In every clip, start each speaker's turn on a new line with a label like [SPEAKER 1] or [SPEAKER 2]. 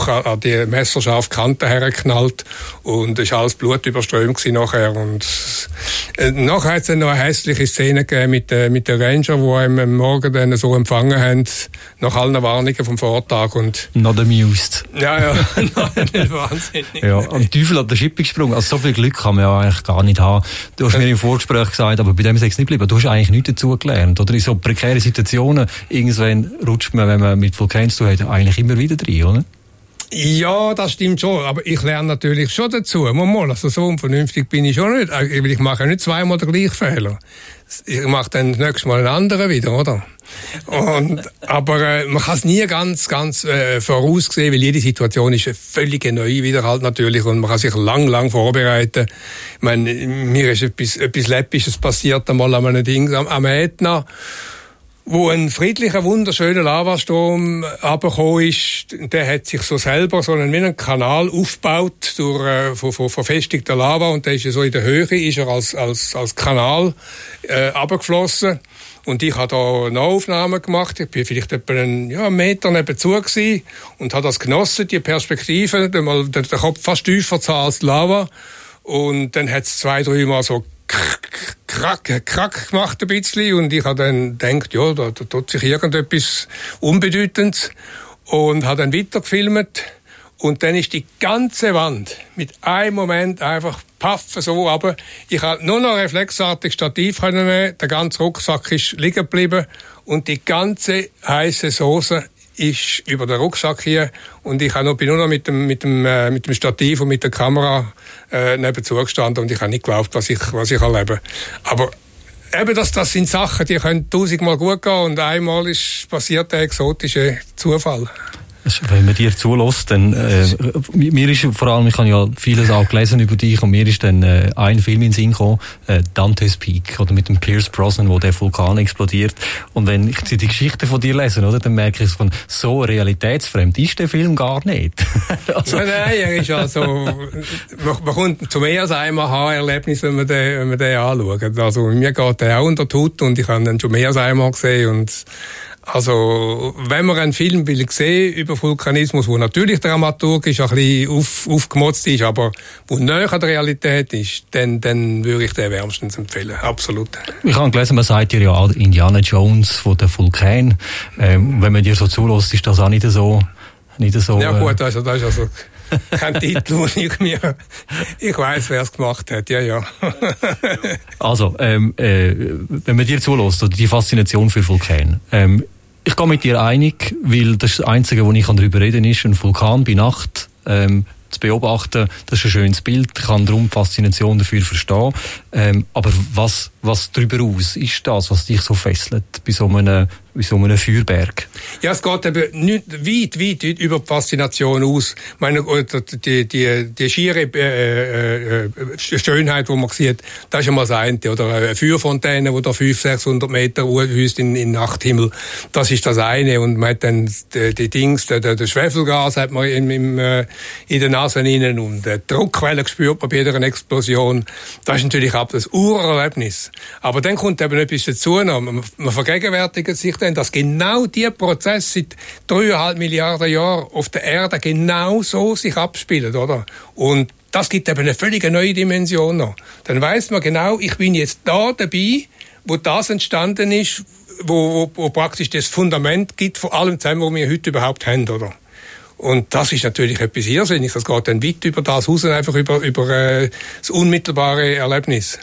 [SPEAKER 1] einfach an die messerscharfe Kante hergeknallt und es war alles blutüberströmt nachher. Und nachher hat es dann noch eine hässliche Szene gegeben mit den Ranger, die einem am Morgen dann so empfangen haben, nach allen Warnungen vom Vortag. Und
[SPEAKER 2] not amused.
[SPEAKER 1] Ja, nicht wahnsinnig.
[SPEAKER 2] Ja, am Teufel hat der Schippe gesprungen. Also so viel Glück kann man ja eigentlich gar nicht haben. Du hast mir im Vorgespräch gesagt, aber bei dem ist es nicht geblieben. Du hast eigentlich nichts dazu gelernt. Oder in so prekären Situationen, irgendwann rutscht man, wenn man mit Vulkanen zu tun hat, eigentlich immer wieder rein, oder?
[SPEAKER 1] Ja, das stimmt schon, aber ich lerne natürlich schon dazu. Also so unvernünftig bin ich schon nicht. Ich mache nicht zweimal den gleichen Fehler. Ich mache dann das nächste Mal einen anderen wieder, oder? Aber man kann es nie ganz voraussehen, weil jede Situation ist eine völlige neue wieder halt natürlich und man kann sich lang vorbereiten. Ich meine, mir ist etwas Läppisches passiert einmal an einem Ding am Ätna, wo ein friedlicher, wunderschöner Lavastrom runtergekommen ist. Der hat sich so selber wie einen Kanal aufgebaut durch von verfestigter Lava und der ist so in der Höhe, ist er als Kanal runtergeflossen. Und ich habe da Nahaufnahmen gemacht. Ich bin vielleicht etwa einen Meter nebenzu gewesen und habe das genossen, die Perspektive, den Kopf fast tiefer zu haben als die Lava. Und dann hat es 2-3 Mal so krack gemacht ein bisschen und ich habe dann gedacht, ja, da tut sich irgendetwas Unbedeutendes und habe dann weiter gefilmt und dann ist die ganze Wand mit einem Moment einfach paff so runter. Ich habe nur noch reflexartig Stativ nehmen, der ganze Rucksack ist liegen geblieben und die ganze heiße Soße ist über den Rucksack hier und ich bin nur noch mit dem Stativ und mit der Kamera nebenzu gestanden und ich habe nicht geglaubt, was ich erlebe. Aber eben, das sind Sachen, die können 1000-mal gut gehen und einmal ist passiert der exotische Zufall.
[SPEAKER 2] Wenn man dir zulässt, dann mir ist vor allem, ich habe ja vieles auch gelesen über dich und mir ist dann ein Film in den Sinn gekommen, Dante's Peak, oder mit dem Pierce Brosnan, wo der Vulkan explodiert. Und wenn ich die Geschichte von dir lese, oder, dann merke ich von so realitätsfremd ist der Film gar nicht.
[SPEAKER 1] Also. Nein, er ist also, man kommt zum ersten einmal Aha-Erlebnis, wenn man den anschaut. Also mir geht der auch unter die Haut und ich habe den schon mehr als einmal gesehen und also, wenn man einen Film will sehen über Vulkanismus, wo natürlich dramaturgisch ein bisschen aufgemotzt ist, aber wo näher an der Realität ist, dann würde ich den wärmstens empfehlen. Absolut.
[SPEAKER 2] Ich habe gelesen, man sagt dir ja Indiana Jones von der Vulkan. Wenn man dir so zulässt, ist das auch nicht so.
[SPEAKER 1] Ja gut, das ist also kein Titel, wo ich weiss, wer es gemacht hat, ja.
[SPEAKER 2] Also, wenn man dir zulässt, die Faszination für Vulkan. Ich gehe mit dir einig, weil das Einzige, wo ich darüber reden kann, ist ein Vulkan bei Nacht zu beobachten. Das ist ein schönes Bild. Ich kann darum die Faszination dafür verstehen. Aber was darüber aus ist das, was dich so fesselt bei so einem Feuerberg?
[SPEAKER 1] Ja, es geht eben nicht weit über die Faszination aus. Ich meine, die schiere Schönheit, die man sieht, das ist ja mal das eine. Oder eine Feuerfontäne, die da 500-600 Meter hochhüst in Nachthimmel. Das ist das eine. Und man hat dann die Dings, der Schwefelgas hat man in den Nasen innen und die Druckquelle spürt man bei jeder Explosion. Das ist natürlich auch das Urerlebnis. Aber dann kommt eben etwas dazu noch. Man vergegenwärtigt sich dann, dass genau die Prozesse seit 3,5 Milliarden Jahren auf der Erde genau so sich abspielen, oder? Und das gibt eben eine völlig neue Dimension noch. Dann weiss man genau, ich bin jetzt da dabei, wo das entstanden ist, wo praktisch das Fundament gibt von allem zusammen, was wir heute überhaupt haben, oder? Und das ist natürlich etwas Irrsinniges. Das geht dann weit über das raus, einfach über das unmittelbare Erlebnis.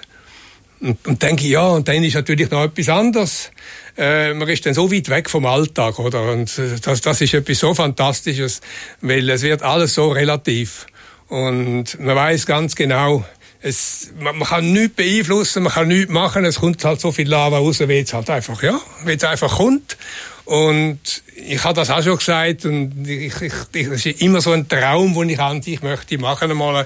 [SPEAKER 1] Und denke ich, ja, und dann ist natürlich noch etwas anderes. Man ist dann so weit weg vom Alltag, oder? Und das ist etwas so Fantastisches, weil es wird alles so relativ. Und man weiß ganz genau, man kann nichts beeinflussen, man kann nichts machen, es kommt halt so viel Lava raus, wie es halt einfach, wie es einfach kommt. Und ich habe das auch schon gesagt, und das ist immer so ein Traum, den ich an sich möchte machen, einmal,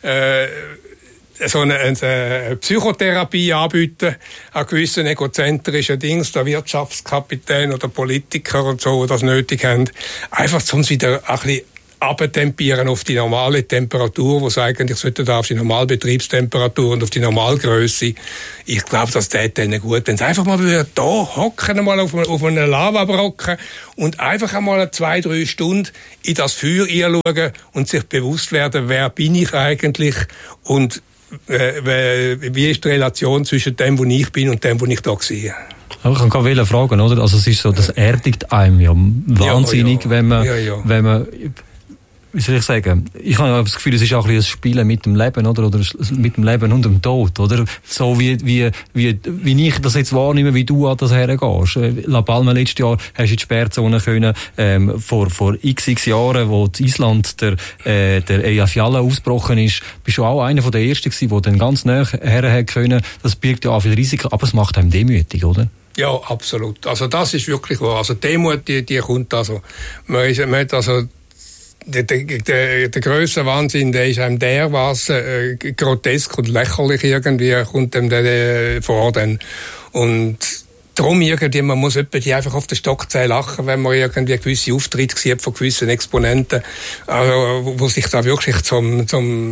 [SPEAKER 1] so eine Psychotherapie anbieten an gewissen egozentrischen Dings, der Wirtschaftskapitän oder Politiker und so, die das nötig haben. Einfach, um wieder ein bisschen abtempieren auf die normale Temperatur, wo es eigentlich sollte da auf die Normalbetriebstemperatur und auf die Normalgröße. Ich glaube, das täte ihnen gut, wenn sie einfach mal da hocken, einmal auf einen Lavabrocken und einfach einmal 2-3 Stunden in das Feuer einschauen und sich bewusst werden, wer bin ich eigentlich und wie ist die Relation zwischen dem, wo ich bin und dem, wo ich da sehe.
[SPEAKER 2] Aber ich kann gerade fragen, oder? Also es ist so, das erdigt einem ja wahnsinnig, wenn man wie soll ich sagen, ich habe das Gefühl, es ist auch ein Spielen mit dem Leben, oder mit dem Leben und dem Tod, oder? So wie ich das jetzt wahrnehme, wie du an das hergehst. La Palma letztes Jahr hast du in die Sperrzone können, vor x Jahren, wo in Island der Eyjafjalla ausgebrochen ist, bist du auch einer der Ersten gewesen, der dann ganz näher herher können. Das birgt ja auch viel Risiko, aber es macht einem demütig, oder?
[SPEAKER 1] Ja, absolut. Also das ist wirklich wahr. Also Demut, die kommt also. Man hat also der grösste Wahnsinn, der ist einem dermaßen grotesk und lächerlich irgendwie, kommt dem der vor dann. Und darum irgendwie, man muss die einfach auf den Stock zählen lachen, wenn man irgendwie gewisse Auftritte sieht von gewissen Exponenten, also, wo sich da wirklich zum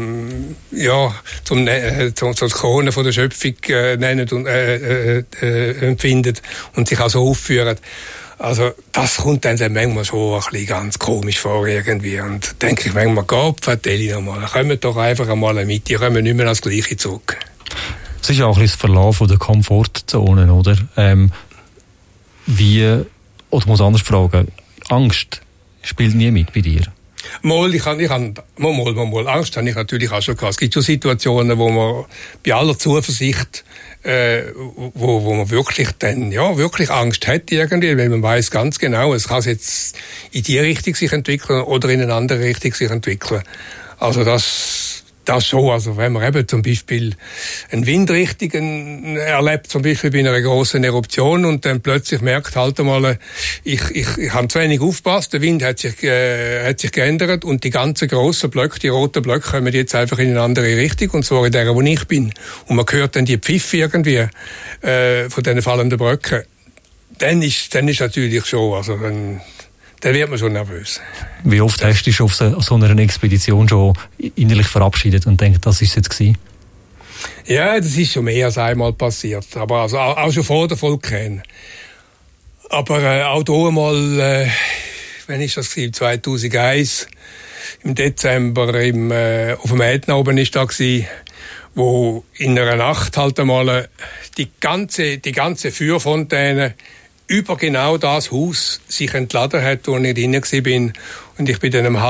[SPEAKER 1] Krone von der Schöpfung nennen und empfindet und sich auch so aufführen. Also, das kommt dann manchmal schon ein bisschen ganz komisch vor irgendwie. Und denke ich manchmal, Gott, vertell ich nochmal, kommt doch einfach einmal mit, die kommen nicht mehr als Gleiche zurück.
[SPEAKER 2] Es ist auch ein bisschen das Verlassen von der Komfortzone, oder? Oder muss anders fragen, Angst spielt nie mit bei dir?
[SPEAKER 1] Mal, Angst habe ich natürlich auch schon gehabt. Es gibt schon Situationen, wo man bei aller Zuversicht, wo man wirklich dann, wirklich Angst hat irgendwie, weil man weiß ganz genau, es kann jetzt in die Richtung sich entwickeln oder in eine andere Richtung sich entwickeln. Also das schon, also wenn man eben zum Beispiel eine Windrichtung erlebt, zum Beispiel bei einer grossen Eruption und dann plötzlich merkt halt einmal, ich habe zu wenig aufgepasst, der Wind hat sich geändert und die ganzen grossen Blöcke, die roten Blöcke, kommen jetzt einfach in eine andere Richtung und zwar in der, wo ich bin. Und man hört dann die Pfiffe irgendwie von diesen fallenden Blöcken. Dann ist natürlich schon, also dann wird man schon nervös.
[SPEAKER 2] Wie oft hast du dich auf so einer Expedition schon innerlich verabschiedet und denkst, das ist es jetzt gewesen?
[SPEAKER 1] Ja, das ist schon mehr als einmal passiert. Aber also auch schon vor der Vulkan. Aber auch da mal, wenn ich das 2001 im Dezember auf dem Ätna oben ist da gewesen, wo in einer Nacht halt einmal die ganze Feuerfontäne über genau das Haus sich entladen hat, wo ich drin bin. Und ich bin dann um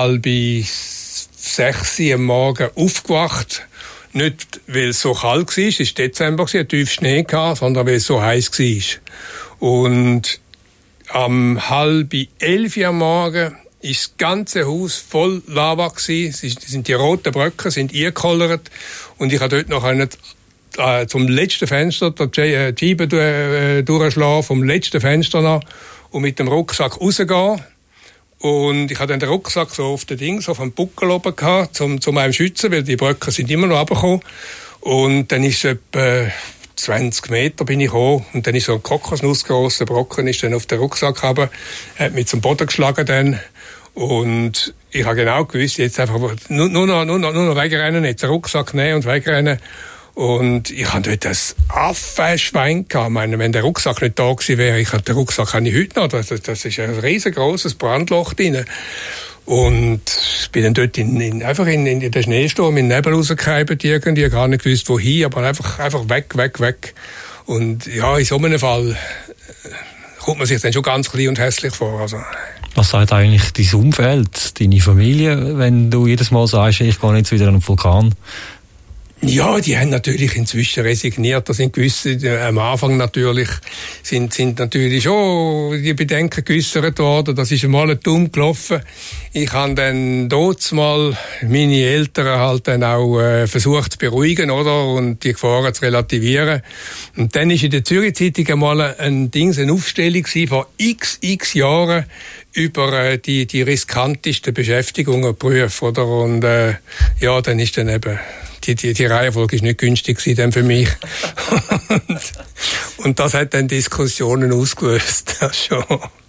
[SPEAKER 1] 5:30 am Morgen aufgewacht. Nicht, weil es so kalt war, es war Dezember, ein tief Schnee gehabt, sondern weil es so heiß war. Und am 10:30 am Morgen ist das ganze Haus voll Lava gewesen. Die roten Bröcke sind eingekollert. Und ich habe dort noch zum letzten Fenster die Scheibe durchschlagen, vom letzten Fenster noch und mit dem Rucksack rausgehen. Und ich hatte dann den Rucksack so auf dem Buckel oben gehabt, zum einem schützen, weil die Brücken sind immer noch runtergekommen. Und dann ist es etwa 20 Meter bin ich gekommen und dann ist so ein kokosnussgrosser Brocken ist dann auf den Rucksack runter, hat mich zum Boden geschlagen dann. Und ich habe genau gewusst, jetzt einfach nur noch wegrennen, jetzt den Rucksack nehmen und wegrennen. Und ich hatte dort ein Affenschwein gehabt. Ich meine, wenn der Rucksack nicht da gewesen wäre, den Rucksack habe ich heute noch. Das ist ein riesengroßes Brandloch drin. Und ich bin dann dort einfach in den Schneesturm, in den Nebel rausgekommen, irgendwie, gar nicht gewusst, wohin, aber einfach weg. Und ja, in so einem Fall kommt man sich dann schon ganz klein und hässlich vor. Also.
[SPEAKER 2] Was sagt eigentlich dein Umfeld, deine Familie, wenn du jedes Mal sagst, ich gehe jetzt wieder an den Vulkan?
[SPEAKER 1] Ja, die haben natürlich inzwischen resigniert. Da sind gewisse, am Anfang natürlich, sind natürlich schon die Bedenken geäussert worden. Das ist einmal dumm gelaufen. Ich habe dann dort mal meine Eltern halt dann auch versucht zu beruhigen, oder? Und die Gefahren zu relativieren. Und dann ist in der Zürich-Zeitung einmal eine Aufstellung von x Jahren über die riskantesten Beschäftigungen, Berufe, oder? Und ja, dann ist dann eben die Reihenfolge ist nicht günstig gewesen für mich. und das hat dann Diskussionen ausgelöst, das schon.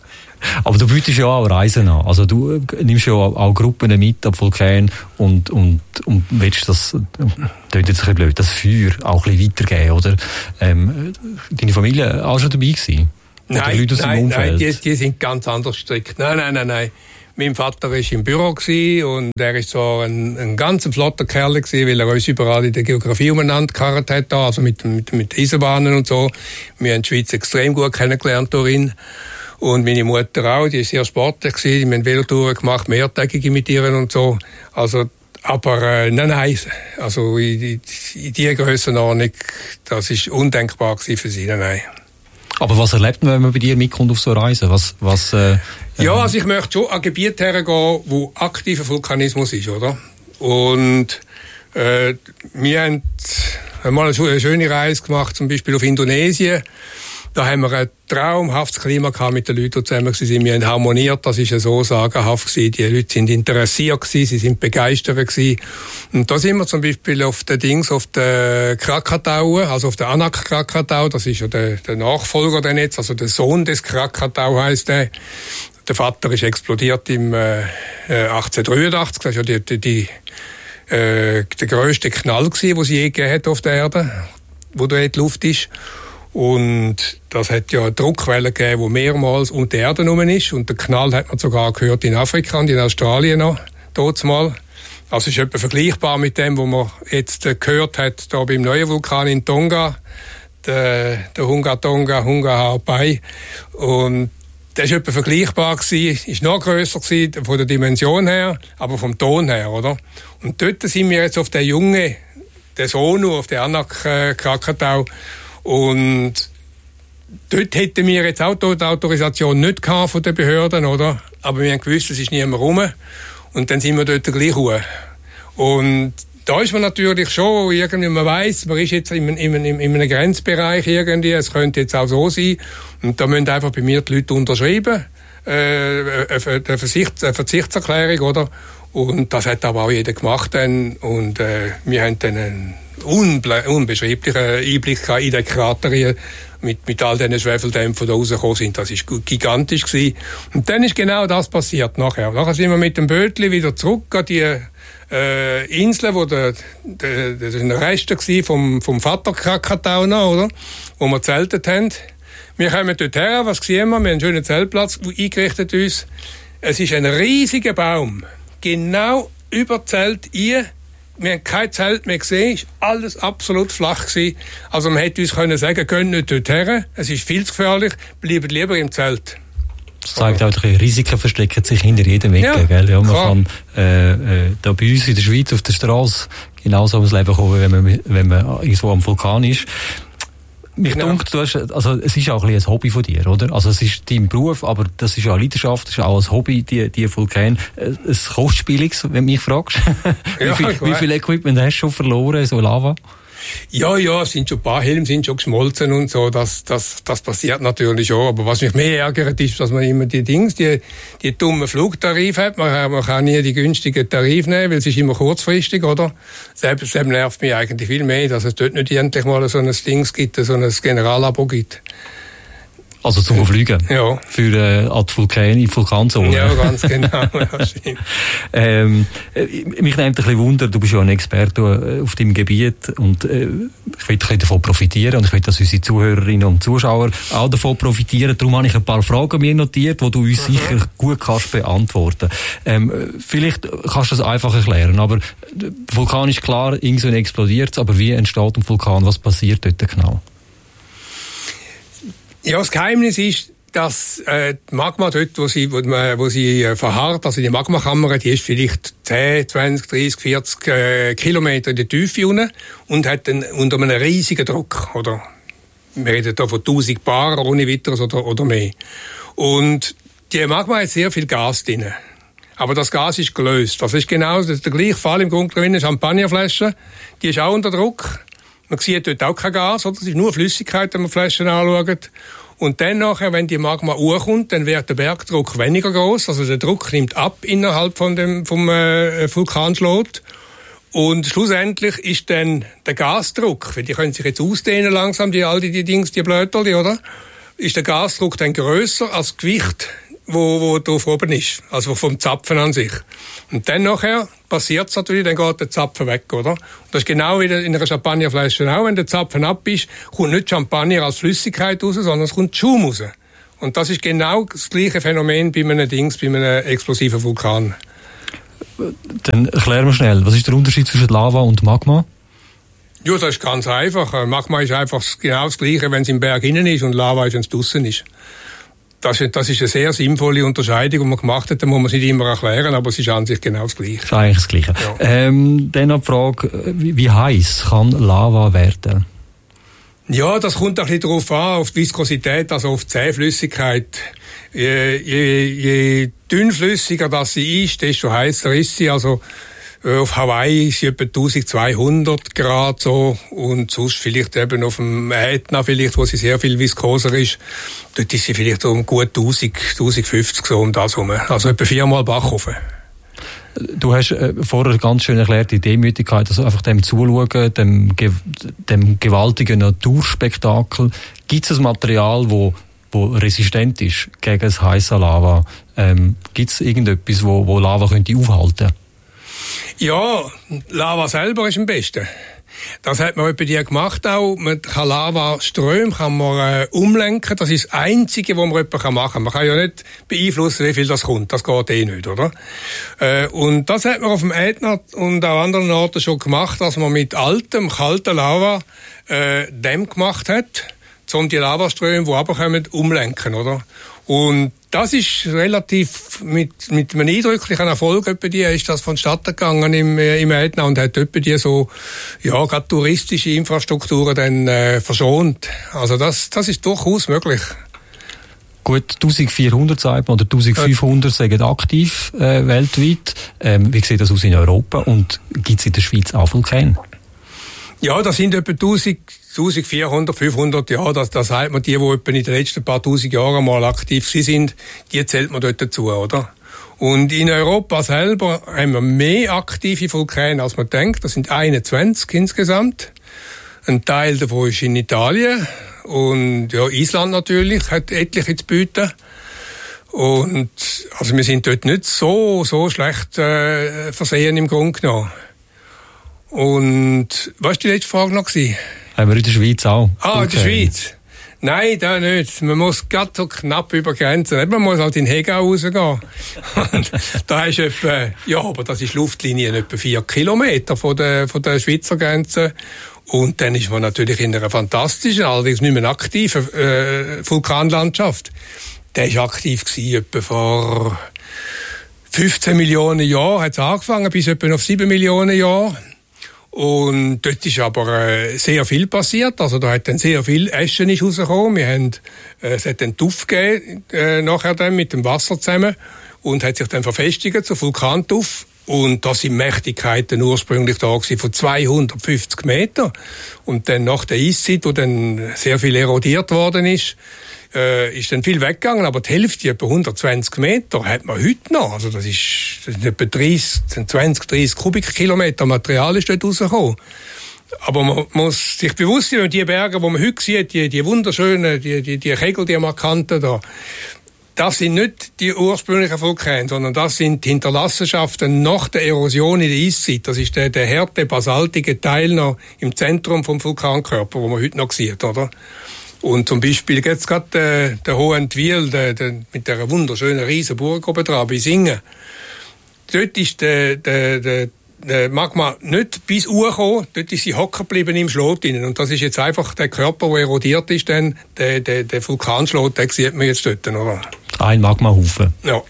[SPEAKER 2] Aber du bietest ja auch Reisen an. Also du nimmst ja auch Gruppen mit ab Vulkan und willst das, klingt jetzt ein bisschen blöd, das Feuer auch ein bisschen weitergeben, oder? Deine Familie auch schon dabei gewesen?
[SPEAKER 1] Nein, die sind ganz anders gestrickt. Nein. Mein Vater war im Büro und er ist zwar ein ganz flotter Kerl gewesen, weil er uns überall in der Geografie umeinander gekarrt hat, also mit Eisenbahnen und so. Wir haben die Schweiz extrem gut kennengelernt darin. Und meine Mutter auch, die ist sehr sportlich gewesen, wir haben Velotouren gemacht, mehrtägige mit ihr und so. Also, aber nein, also in dieser Grössenordnung, das ist undenkbar gewesen für sie, nein.
[SPEAKER 2] Aber was erlebt man, wenn man bei dir mitkommt auf so eine Reise?
[SPEAKER 1] Ja, also ich möchte schon an Gebiete hergehen, wo aktiver Vulkanismus ist, oder? Und wir haben einmal eine schöne Reise gemacht, zum Beispiel auf Indonesien. Da haben wir ein traumhaftes Klima gehabt mit den Leuten, die zusammen waren. Wir haben harmoniert, das ist ja so sagenhaft gewesen. Die Leute sind interessiert gewesen, sie sind begeistert gewesen. Und da sind wir zum Beispiel auf der Krakatau, also auf der Anak Krakatau, das ist ja der Nachfolger dann jetzt, also der Sohn des Krakatau heisst der. Der Vater ist explodiert im 1883, das ist ja der grösste Knall gewesen, den es je gegeben hat auf der Erde, wo da die Luft ist. Und das hat ja eine Druckwelle gegeben, die mehrmals um die Erde herum ist. Und der Knall hat man sogar gehört in Afrika und in Australien noch, dort mal. Also ist etwa vergleichbar mit dem, was man jetzt gehört hat, da beim neuen Vulkan in Tonga, der Hunga Ha'apai. Und das ist etwa vergleichbar gewesen, ist noch grösser gewesen, von der Dimension her, aber vom Ton her, oder? Und dort sind wir jetzt auf der Sohn, auf der Anak Krakatau. Und dort hätten wir jetzt auch die Autorisation nicht gehabt von den Behörden, oder? Aber wir haben gewusst, es ist niemand rum. Und dann sind wir dort gleich ruhig. Und da ist man natürlich schon irgendwie, man weiss, man ist jetzt in einem Grenzbereich irgendwie, es könnte jetzt auch so sein. Und da müssen einfach bei mir die Leute unterschreiben, eine Verzichtserklärung, oder? Und das hat aber auch jeder gemacht dann. Und wir haben dann einen unbeschreiblichen Einblick in den Krater mit all diesen Schwefeldämpfen, die rausgekommen sind. Das war gigantisch gewesen. Und dann ist genau das passiert nachher. Nachher sind wir mit dem Bötli wieder zurück an die Insel, wo das ein Rest war vom Vater Krakatau noch, oder? Wo wir zeltet haben. Wir kommen dort her, was sehen wir? Wir haben einen schönen Zeltplatz eingerichtet uns. Es ist ein riesiger Baum. Genau über das Zelt ein. Wir haben kein Zelt mehr gesehen, es war alles absolut flach gewesen. Also man hätte uns können sagen, gehen nicht dort her, es ist viel zu gefährlich, bleiben lieber im Zelt.
[SPEAKER 2] Das zeigt auch, Risiken verstecken sich hinter jedem Ecke. Ja, gell? Ja, man kann da bei uns in der Schweiz auf der Straße genauso ums Leben kommen, wenn man irgendwo am Vulkan ist. Mich dunkt, also es ist auch ein bisschen ein Hobby von dir, oder? Also es ist dein Beruf, aber das ist ja eine Leidenschaft, das ist auch ein Hobby, die Vulkan. Es kostspieliges, wenn du mich fragst. Wie viel Equipment hast du schon verloren, so Lava?
[SPEAKER 1] Ja, sind schon ein paar Helme sind schon geschmolzen und so, das passiert natürlich schon, aber was mich mehr ärgert ist, dass man immer die dummen Flugtarife hat, man kann nie die günstigen Tarife nehmen, weil es ist immer kurzfristig, oder? Selbst nervt mich eigentlich viel mehr, dass es dort nicht endlich mal so ein Dings gibt, so ein Generalabo gibt.
[SPEAKER 2] Also zum Fliegen?
[SPEAKER 1] Ja.
[SPEAKER 2] Für die Vulkanzone?
[SPEAKER 1] Ja, ganz genau. Ja, stimmt.
[SPEAKER 2] Mich nimmt ein bisschen Wunder, du bist ja ein Experte auf deinem Gebiet und ich will davon profitieren und ich will, dass unsere Zuhörerinnen und Zuschauer auch davon profitieren. Darum habe ich ein paar Fragen mir notiert, die du uns sicher gut kannst beantworten. Vielleicht kannst du das einfach erklären, aber der Vulkan ist klar, irgendwann explodiert, aber wie entsteht ein Vulkan? Was passiert dort genau?
[SPEAKER 1] Ja, das Geheimnis ist, dass die Magma dort, wo sie verharrt, also die Magmakammer, die ist vielleicht 10, 20, 30, 40 Kilometer in der Tiefe unten und hat dann unter einem riesigen Druck, oder? Wir reden hier von 1000 Bar ohne weiteres oder mehr. Und die Magma hat sehr viel Gas drin. Aber das Gas ist gelöst. Das ist genau der gleiche Fall im Grunde genommen. Eine Champagnerflasche, die ist auch unter Druck. Man sieht dort auch kein Gas, oder? Es ist nur Flüssigkeit, wenn man Flaschen anschaut. Und dann nachher, wenn die Magma hochkommt, dann wird der Bergdruck weniger groß, also der Druck nimmt ab innerhalb vom Vulkanschlot. Und schlussendlich ist dann der Gasdruck, weil die können sich jetzt ausdehnen langsam, die Blöterli, oder? Ist der Gasdruck dann grösser als das Gewicht wo drauf oben ist, also vom Zapfen an sich. Und dann nachher passiert es natürlich, dann geht der Zapfen weg, oder? Und das ist genau wie in einer Champagnerflasche auch, wenn der Zapfen ab ist, kommt nicht Champagner als Flüssigkeit raus, sondern es kommt Schaum raus. Und das ist genau das gleiche Phänomen bei einem explosiven Vulkan.
[SPEAKER 2] Dann erklären wir schnell, was ist der Unterschied zwischen Lava und Magma?
[SPEAKER 1] Ja, das ist ganz einfach. Magma ist einfach genau das Gleiche, wenn es im Berg innen ist, und Lava ist, wenn es draussen ist. Das ist eine sehr sinnvolle Unterscheidung, die man gemacht hat. Da muss man es nicht immer erklären, aber es ist an sich genau das Gleiche. Das
[SPEAKER 2] ist eigentlich das Gleiche. Ja. Dann noch die Frage, wie heiß kann Lava werden?
[SPEAKER 1] Ja, das kommt ein bisschen darauf an, auf die Viskosität, also auf die Zähflüssigkeit. Je dünnflüssiger das sie ist, desto heißer ist sie. Also auf Hawaii ist sie etwa 1200 Grad so, und sonst vielleicht eben auf dem Ätna vielleicht, wo sie sehr viel viskoser ist, dort ist sie vielleicht um gut 1050 so um das herum. Also etwa 4-mal Backofen.
[SPEAKER 2] Du hast vorher ganz schön erklärt, die Demütigkeit, also einfach dem Zuschauen, dem gewaltigen Naturspektakel. Gibt es ein Material, wo resistent ist gegen das heisse Lava? Gibt es irgendetwas, wo Lava könnte aufhalten?
[SPEAKER 1] Ja, Lava selber ist am besten. Das hat man bei dir gemacht auch. Man kann Lavaströme umlenken. Das ist das Einzige, was man machen kann. Man kann ja nicht beeinflussen, wie viel das kommt. Das geht nicht, oder? Und das hat man auf dem Ätna und auch anderen Orten schon gemacht, dass man mit altem, kaltem Lava Dämm gemacht hat, um die Lavaströme, die runterkommen, umlenken, oder? Und das ist relativ mit einem eindrücklichen Erfolg ist das vonstatten gegangen im Ätna und hat die so, ja, gerade touristische Infrastrukturen dann verschont. Also das ist durchaus möglich.
[SPEAKER 2] Gut, 1400 sagt man, oder 1500 sagen aktiv weltweit. Wie sieht das aus in Europa und gibt es in der Schweiz auch Vulkane?
[SPEAKER 1] Ja, das sind etwa 1400, 500, ja, das sagt man, die etwa in den letzten paar tausend Jahren mal aktiv sind, die zählt man dort dazu, oder? Und in Europa selber haben wir mehr aktive Vulkane, als man denkt. Das sind 21 insgesamt. Ein Teil davon ist in Italien. Und ja, Island natürlich hat etliche zu bieten. Und also wir sind dort nicht so schlecht versehen im Grunde genommen. Und was war die letzte Frage noch?
[SPEAKER 2] Haben wir in der Schweiz auch?
[SPEAKER 1] In der Schweiz? Nein, da nicht. Man muss gerade so knapp über Grenzen. Man muss halt in Hegau rausgehen. Und da ist etwa, ja, aber das ist Luftlinie etwa 4 Kilometer von der Schweizer Grenze. Und dann ist man natürlich in einer fantastischen, allerdings nicht mehr aktiven Vulkanlandschaft. Der war aktiv etwa vor 15 Millionen Jahren, hat es angefangen, bis etwa auf 7 Millionen Jahre. Und dort ist aber sehr viel passiert. Also da hat dann sehr viel Asche rausgekommen. Es hat dann Tuff gegeben, nachher dann mit dem Wasser zusammen, und hat sich dann verfestigt zu Vulkantuff. Und da sind Mächtigkeiten ursprünglich da gewesen von 250 Meter. Und dann nach der Eiszeit, wo dann sehr viel erodiert worden ist dann viel weggegangen, aber die Hälfte, etwa 120 Meter, hat man heute noch. Also das sind etwa 20-30 Kubikkilometer Material ist dort rausgekommen. Aber man muss sich bewusst sein, die Berge, die man heute sieht, die wunderschönen, die Kegel, die markanten da, das sind nicht die ursprünglichen Vulkane, sondern das sind die Hinterlassenschaften nach der Erosion in der Eiszeit. Das ist der harte, basaltige Teil noch im Zentrum vom Vulkankörper, wo man heute noch sieht, oder? Und zum Beispiel jetzt gerade der Hohentwiel, mit der wunderschönen riesen Burg oben dran, bei Singen. Dort ist der Magma nicht bis hochgekommen, dort ist sie hocken geblieben im Schlot innen. Und das ist jetzt einfach der Körper, der erodiert ist, dann der Vulkanschlot, den sieht man jetzt dort, oder?
[SPEAKER 2] Ein Magmahaufen.
[SPEAKER 1] Ja.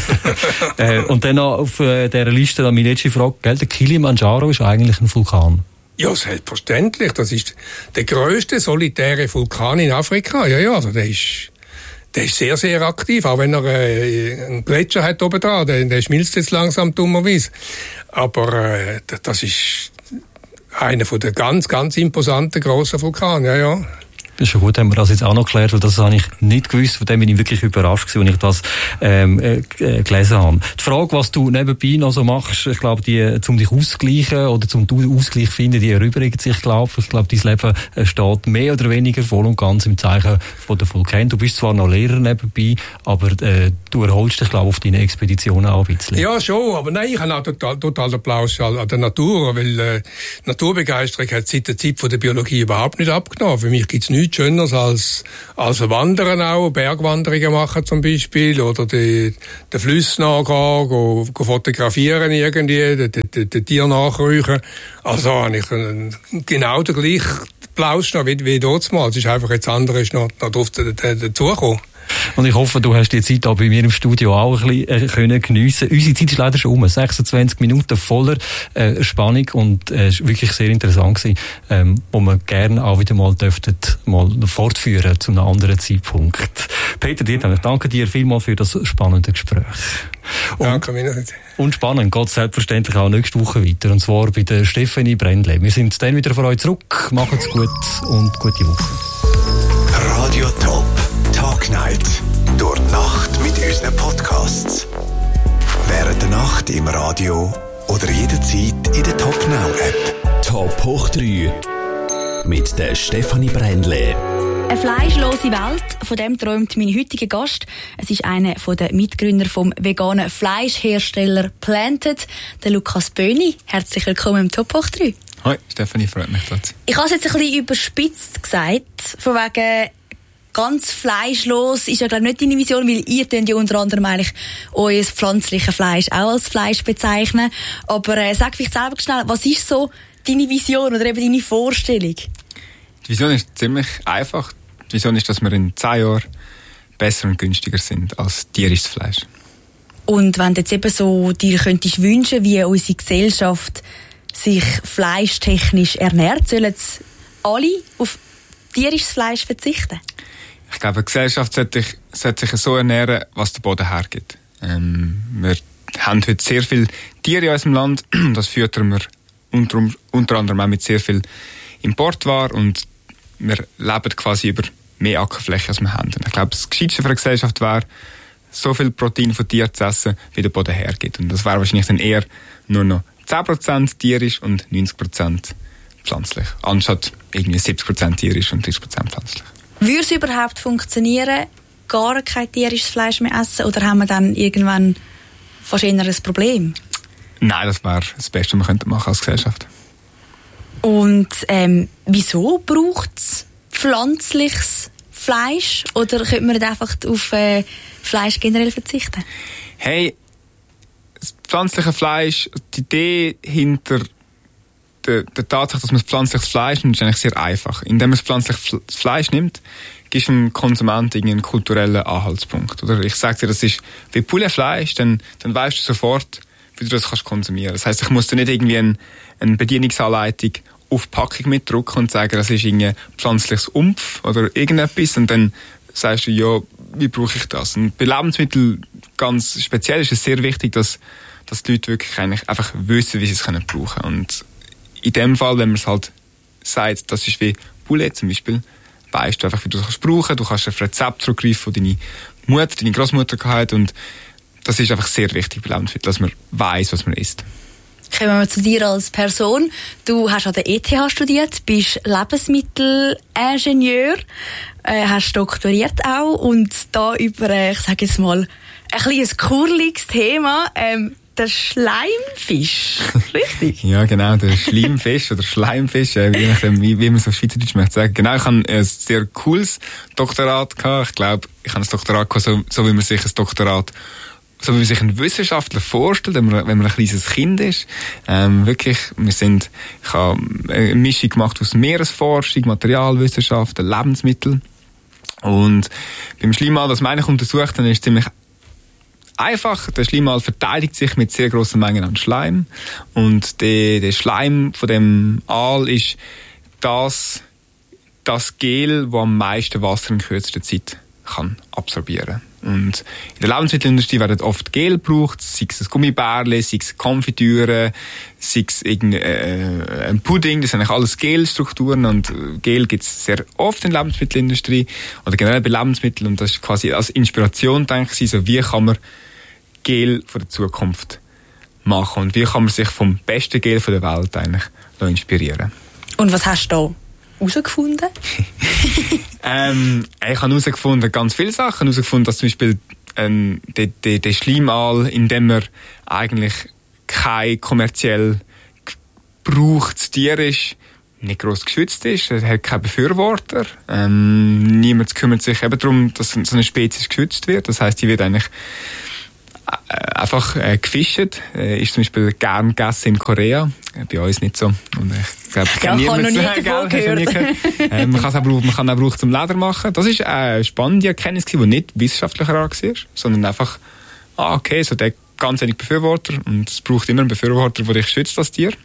[SPEAKER 2] Und dann noch auf dieser Liste meine letzte Frage, gell? Der Kilimanjaro ist eigentlich ein Vulkan.
[SPEAKER 1] Ja, selbstverständlich. Das ist der grösste solitäre Vulkan in Afrika. Ja, also der ist sehr, sehr aktiv. Auch wenn er einen Gletscher hat oben dran. Der schmilzt jetzt langsam dummerweise. Aber das ist einer von der ganz, ganz imposanten grossen Vulkane. Ja.
[SPEAKER 2] Das ist schon gut, haben wir das jetzt auch noch geklärt, weil das habe ich nicht gewusst, von dem bin ich wirklich überrascht gewesen, als ich das gelesen habe. Die Frage, was du nebenbei noch so machst, ich glaube, die zum dich ausgleichen oder zum Ausgleich finden, die erübrigen sich, glaube ich. Ich glaube, dein Leben steht mehr oder weniger voll und ganz im Zeichen von der Vulkan. Du bist zwar noch Lehrer nebenbei, aber du erholst dich, glaube ich, auf deine Expeditionen auch ein bisschen.
[SPEAKER 1] Ja, schon, aber nein, ich habe auch total Applaus an der Natur, weil Naturbegeisterung hat seit der Zeit von der Biologie überhaupt nicht abgenommen. Für mich gibt's nichts Schöneres als Wandern auch, Bergwanderungen machen zum Beispiel, oder den Flüssen nachgehen, go fotografieren irgendwie, den Tier nachrufen. Also habe ich genau den gleichen Applaus noch wie dort mal. Es ist einfach jetzt andere ist noch drauf dazugekommen.
[SPEAKER 2] Und ich hoffe, du hast die Zeit auch bei mir im Studio auch ein bisschen können geniessen. Unsere Zeit ist leider schon um. 26 Minuten voller Spannung und es war wirklich sehr interessant gewesen, wo wir gerne auch wieder mal dürften mal fortführen zu einem anderen Zeitpunkt. Peter Diethelm, ich danke dir vielmals für das spannende Gespräch.
[SPEAKER 1] Danke mir.
[SPEAKER 2] Und spannend geht es selbstverständlich auch nächste Woche weiter, und zwar bei der Stefanie Brändle. Wir sind dann wieder von euch zurück. Macht's gut und gute Woche.
[SPEAKER 3] Radio Top. Talk Night. Durch die Nacht mit unseren Podcasts. Während der Nacht im Radio oder jederzeit in der Top Now App.
[SPEAKER 4] Top hoch 3 mit der Stefanie Brändle.
[SPEAKER 5] Eine fleischlose Welt, von dem träumt mein heutiger Gast. Es ist einer der Mitgründer vom veganen Fleischhersteller Planted, der Lukas Böhni. Herzlich willkommen im Top hoch 3.
[SPEAKER 6] Hoi, Stefanie, freut mich dort.
[SPEAKER 5] Ich habe es jetzt ein bisschen überspitzt gesagt, von wegen ganz fleischlos ist ja glaube ich nicht deine Vision, weil ihr könnt ja unter anderem eigentlich euer pflanzliches Fleisch auch als Fleisch bezeichnen. Aber sag vielleicht selber schnell, was ist so deine Vision oder eben deine Vorstellung?
[SPEAKER 6] Die Vision ist ziemlich einfach. Die Vision ist, dass wir in 10 Jahren besser und günstiger sind als tierisches Fleisch.
[SPEAKER 5] Und wenn du jetzt eben so dir könntest wünschen, wie unsere Gesellschaft sich fleischtechnisch ernährt, sollen alle auf tierisches Fleisch verzichten? Ich
[SPEAKER 6] glaube, eine Gesellschaft sollte sich so ernähren, was der Boden hergibt. Wir haben heute sehr viele Tiere in unserem Land. Das füttern wir unter anderem auch mit sehr viel Importware. Und wir leben quasi über mehr Ackerfläche, als wir haben. Und ich glaube, das Gescheitste für eine Gesellschaft wäre, so viel Protein von Tieren zu essen, wie der Boden hergibt. Und das wäre wahrscheinlich dann eher nur noch 10% tierisch und 90% pflanzlich. Anstatt irgendwie 70% tierisch und 30% pflanzlich.
[SPEAKER 5] Würde es überhaupt funktionieren, gar kein tierisches Fleisch mehr essen? Oder haben wir dann irgendwann fast eher ein Problem?
[SPEAKER 6] Nein, das wäre das Beste, was wir machen als Gesellschaft.
[SPEAKER 5] Und wieso braucht es pflanzliches Fleisch? Oder könnte man nicht einfach auf Fleisch generell verzichten?
[SPEAKER 6] Hey, das pflanzliche Fleisch, die Idee hinter der Tatsache, dass man pflanzliches Fleisch nimmt, ist eigentlich sehr einfach. Indem man pflanzliches Fleisch nimmt, gibst du dem Konsumenten einen kulturellen Anhaltspunkt. Oder ich sage dir, das ist wie Pouletfleisch, dann weißt du sofort, wie du das kannst konsumieren. Das heisst, ich muss dir nicht irgendwie eine Bedienungsanleitung auf die Packung mitdrucken und sagen, das ist ein pflanzliches Umpf oder irgendetwas, und dann sagst du, ja, wie brauche ich das? Und bei Lebensmitteln ganz speziell ist es sehr wichtig, dass die Leute wirklich eigentlich einfach wissen, wie sie es brauchen können. Und in dem Fall, wenn man es halt sagt, das ist wie Poulet zum Beispiel, weißt du einfach, wie du es brauchen kannst. Du kannst auf Rezept zurückgreifen, das deine Großmutter hatte. Und das ist einfach sehr wichtig bei Lebensmitteln, dass man weiss, was man isst.
[SPEAKER 5] Kommen wir zu dir als Person. Du hast an der ETH studiert, bist Lebensmittelingenieur, hast doktoriert auch und da über, ich sage jetzt mal, ein kleines kurliges Thema, der Schleimfisch, richtig?
[SPEAKER 6] Ja, genau, der Schleimfisch oder Schleimfisch, wie man so schweizerdeutsch möchte sagen. Genau, ich hatte ein sehr cooles Doktorat gehabt. Ich glaube, ich habe ein Doktorat gehabt, so wie man sich ein Doktorat, so wie man sich einen Wissenschaftler vorstellt, wenn man ein kleines Kind ist. Wirklich, ich habe eine Mischung gemacht aus Meeresforschung, Materialwissenschaften, Lebensmittel. Und beim Schleimaal, was meine ich untersucht habe, ist ziemlich einfach. Der Schleimaal verteidigt sich mit sehr grossen Mengen an Schleim. Und der Schleim von dem Aal ist das Gel, das am meisten Wasser in kürzester Zeit kann absorbieren. Und in der Lebensmittelindustrie werden oft Gel gebraucht, sei es ein Gummibärli, sei es Konfitüre, sei es ein Pudding, das sind eigentlich alles Gelstrukturen und Gel gibt es sehr oft in der Lebensmittelindustrie oder generell bei Lebensmitteln und das ist quasi als Inspiration, denke ich, so wie kann man Gel von der Zukunft machen und wie kann man sich vom besten Gel der Welt eigentlich noch inspirieren.
[SPEAKER 5] Und was hast du da herausgefunden?
[SPEAKER 6] Ich habe herausgefunden ganz viele Sachen. Herausgefunden, dass zum Beispiel der Schleimaal, in dem er eigentlich kein kommerziell gebrauchtes Tier ist, nicht gross geschützt ist. Er hat keine Befürworter. Niemand kümmert sich eben darum, dass so eine Spezies geschützt wird. Das heisst, die wird eigentlich einfach gefischt. Ist zum Beispiel gern gegessen in Korea. Bei uns nicht so. Und ich glaube, ich kenne niemanden. Man kann auch brauchen zum Leder machen. Das ist eine spannende Erkenntnis, die nicht wissenschaftlicher Art war, sondern einfach, okay, so der ganz wenig Befürworter und es braucht immer einen Befürworter, der dich schützt, das Tier.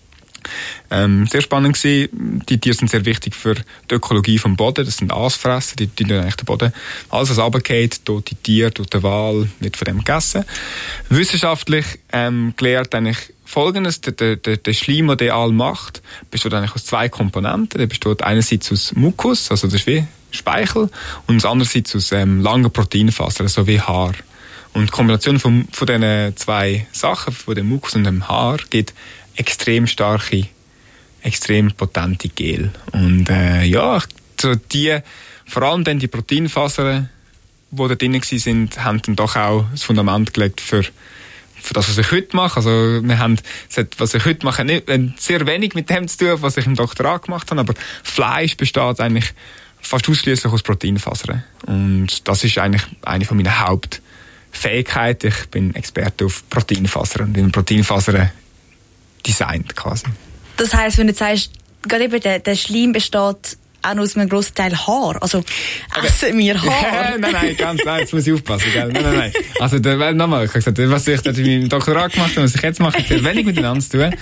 [SPEAKER 6] Sehr spannend gewesen. Die Tiere sind sehr wichtig für die Ökologie vom Boden. Das sind Aasfresser, die tun eigentlich den Boden. Alles, was runtergeht, tote Tiere, tote Wal, wird von dem gegessen. Wissenschaftlich gelehrt eigentlich Folgendes: der Schleim, den der Aal macht, besteht eigentlich aus 2 Komponenten. Der besteht einerseits aus Mukus, also das ist wie Speichel, und andererseits aus langen Proteinfasern, so wie Haar. Und die Kombination von diesen 2 Sachen, von dem Mukus und dem Haar, gibt extrem starke, extrem potente Gel. Und so vor allem dann die Proteinfasern, die da drin waren, haben dann doch auch das Fundament gelegt für das, was ich heute mache. Also was ich heute mache, nicht sehr wenig mit dem zu tun, was ich im Doktorat gemacht habe, aber Fleisch besteht eigentlich fast ausschließlich aus Proteinfasern. Und das ist eigentlich eine von meinen Hauptfähigkeiten. Ich bin Experte auf Proteinfasern und in Proteinfasern designt quasi.
[SPEAKER 5] Das heisst, wenn du sagst, gerade eben der Schleim besteht auch noch aus einem grossen Teil Haar. Also, essen wir Haar?
[SPEAKER 6] Nein, jetzt muss ich aufpassen, gell? Nein. Also, nochmal, ich habe gesagt, was ich in meinem Doktorat gemacht habe, was ich jetzt mache, hat sehr wenig miteinander zu tun.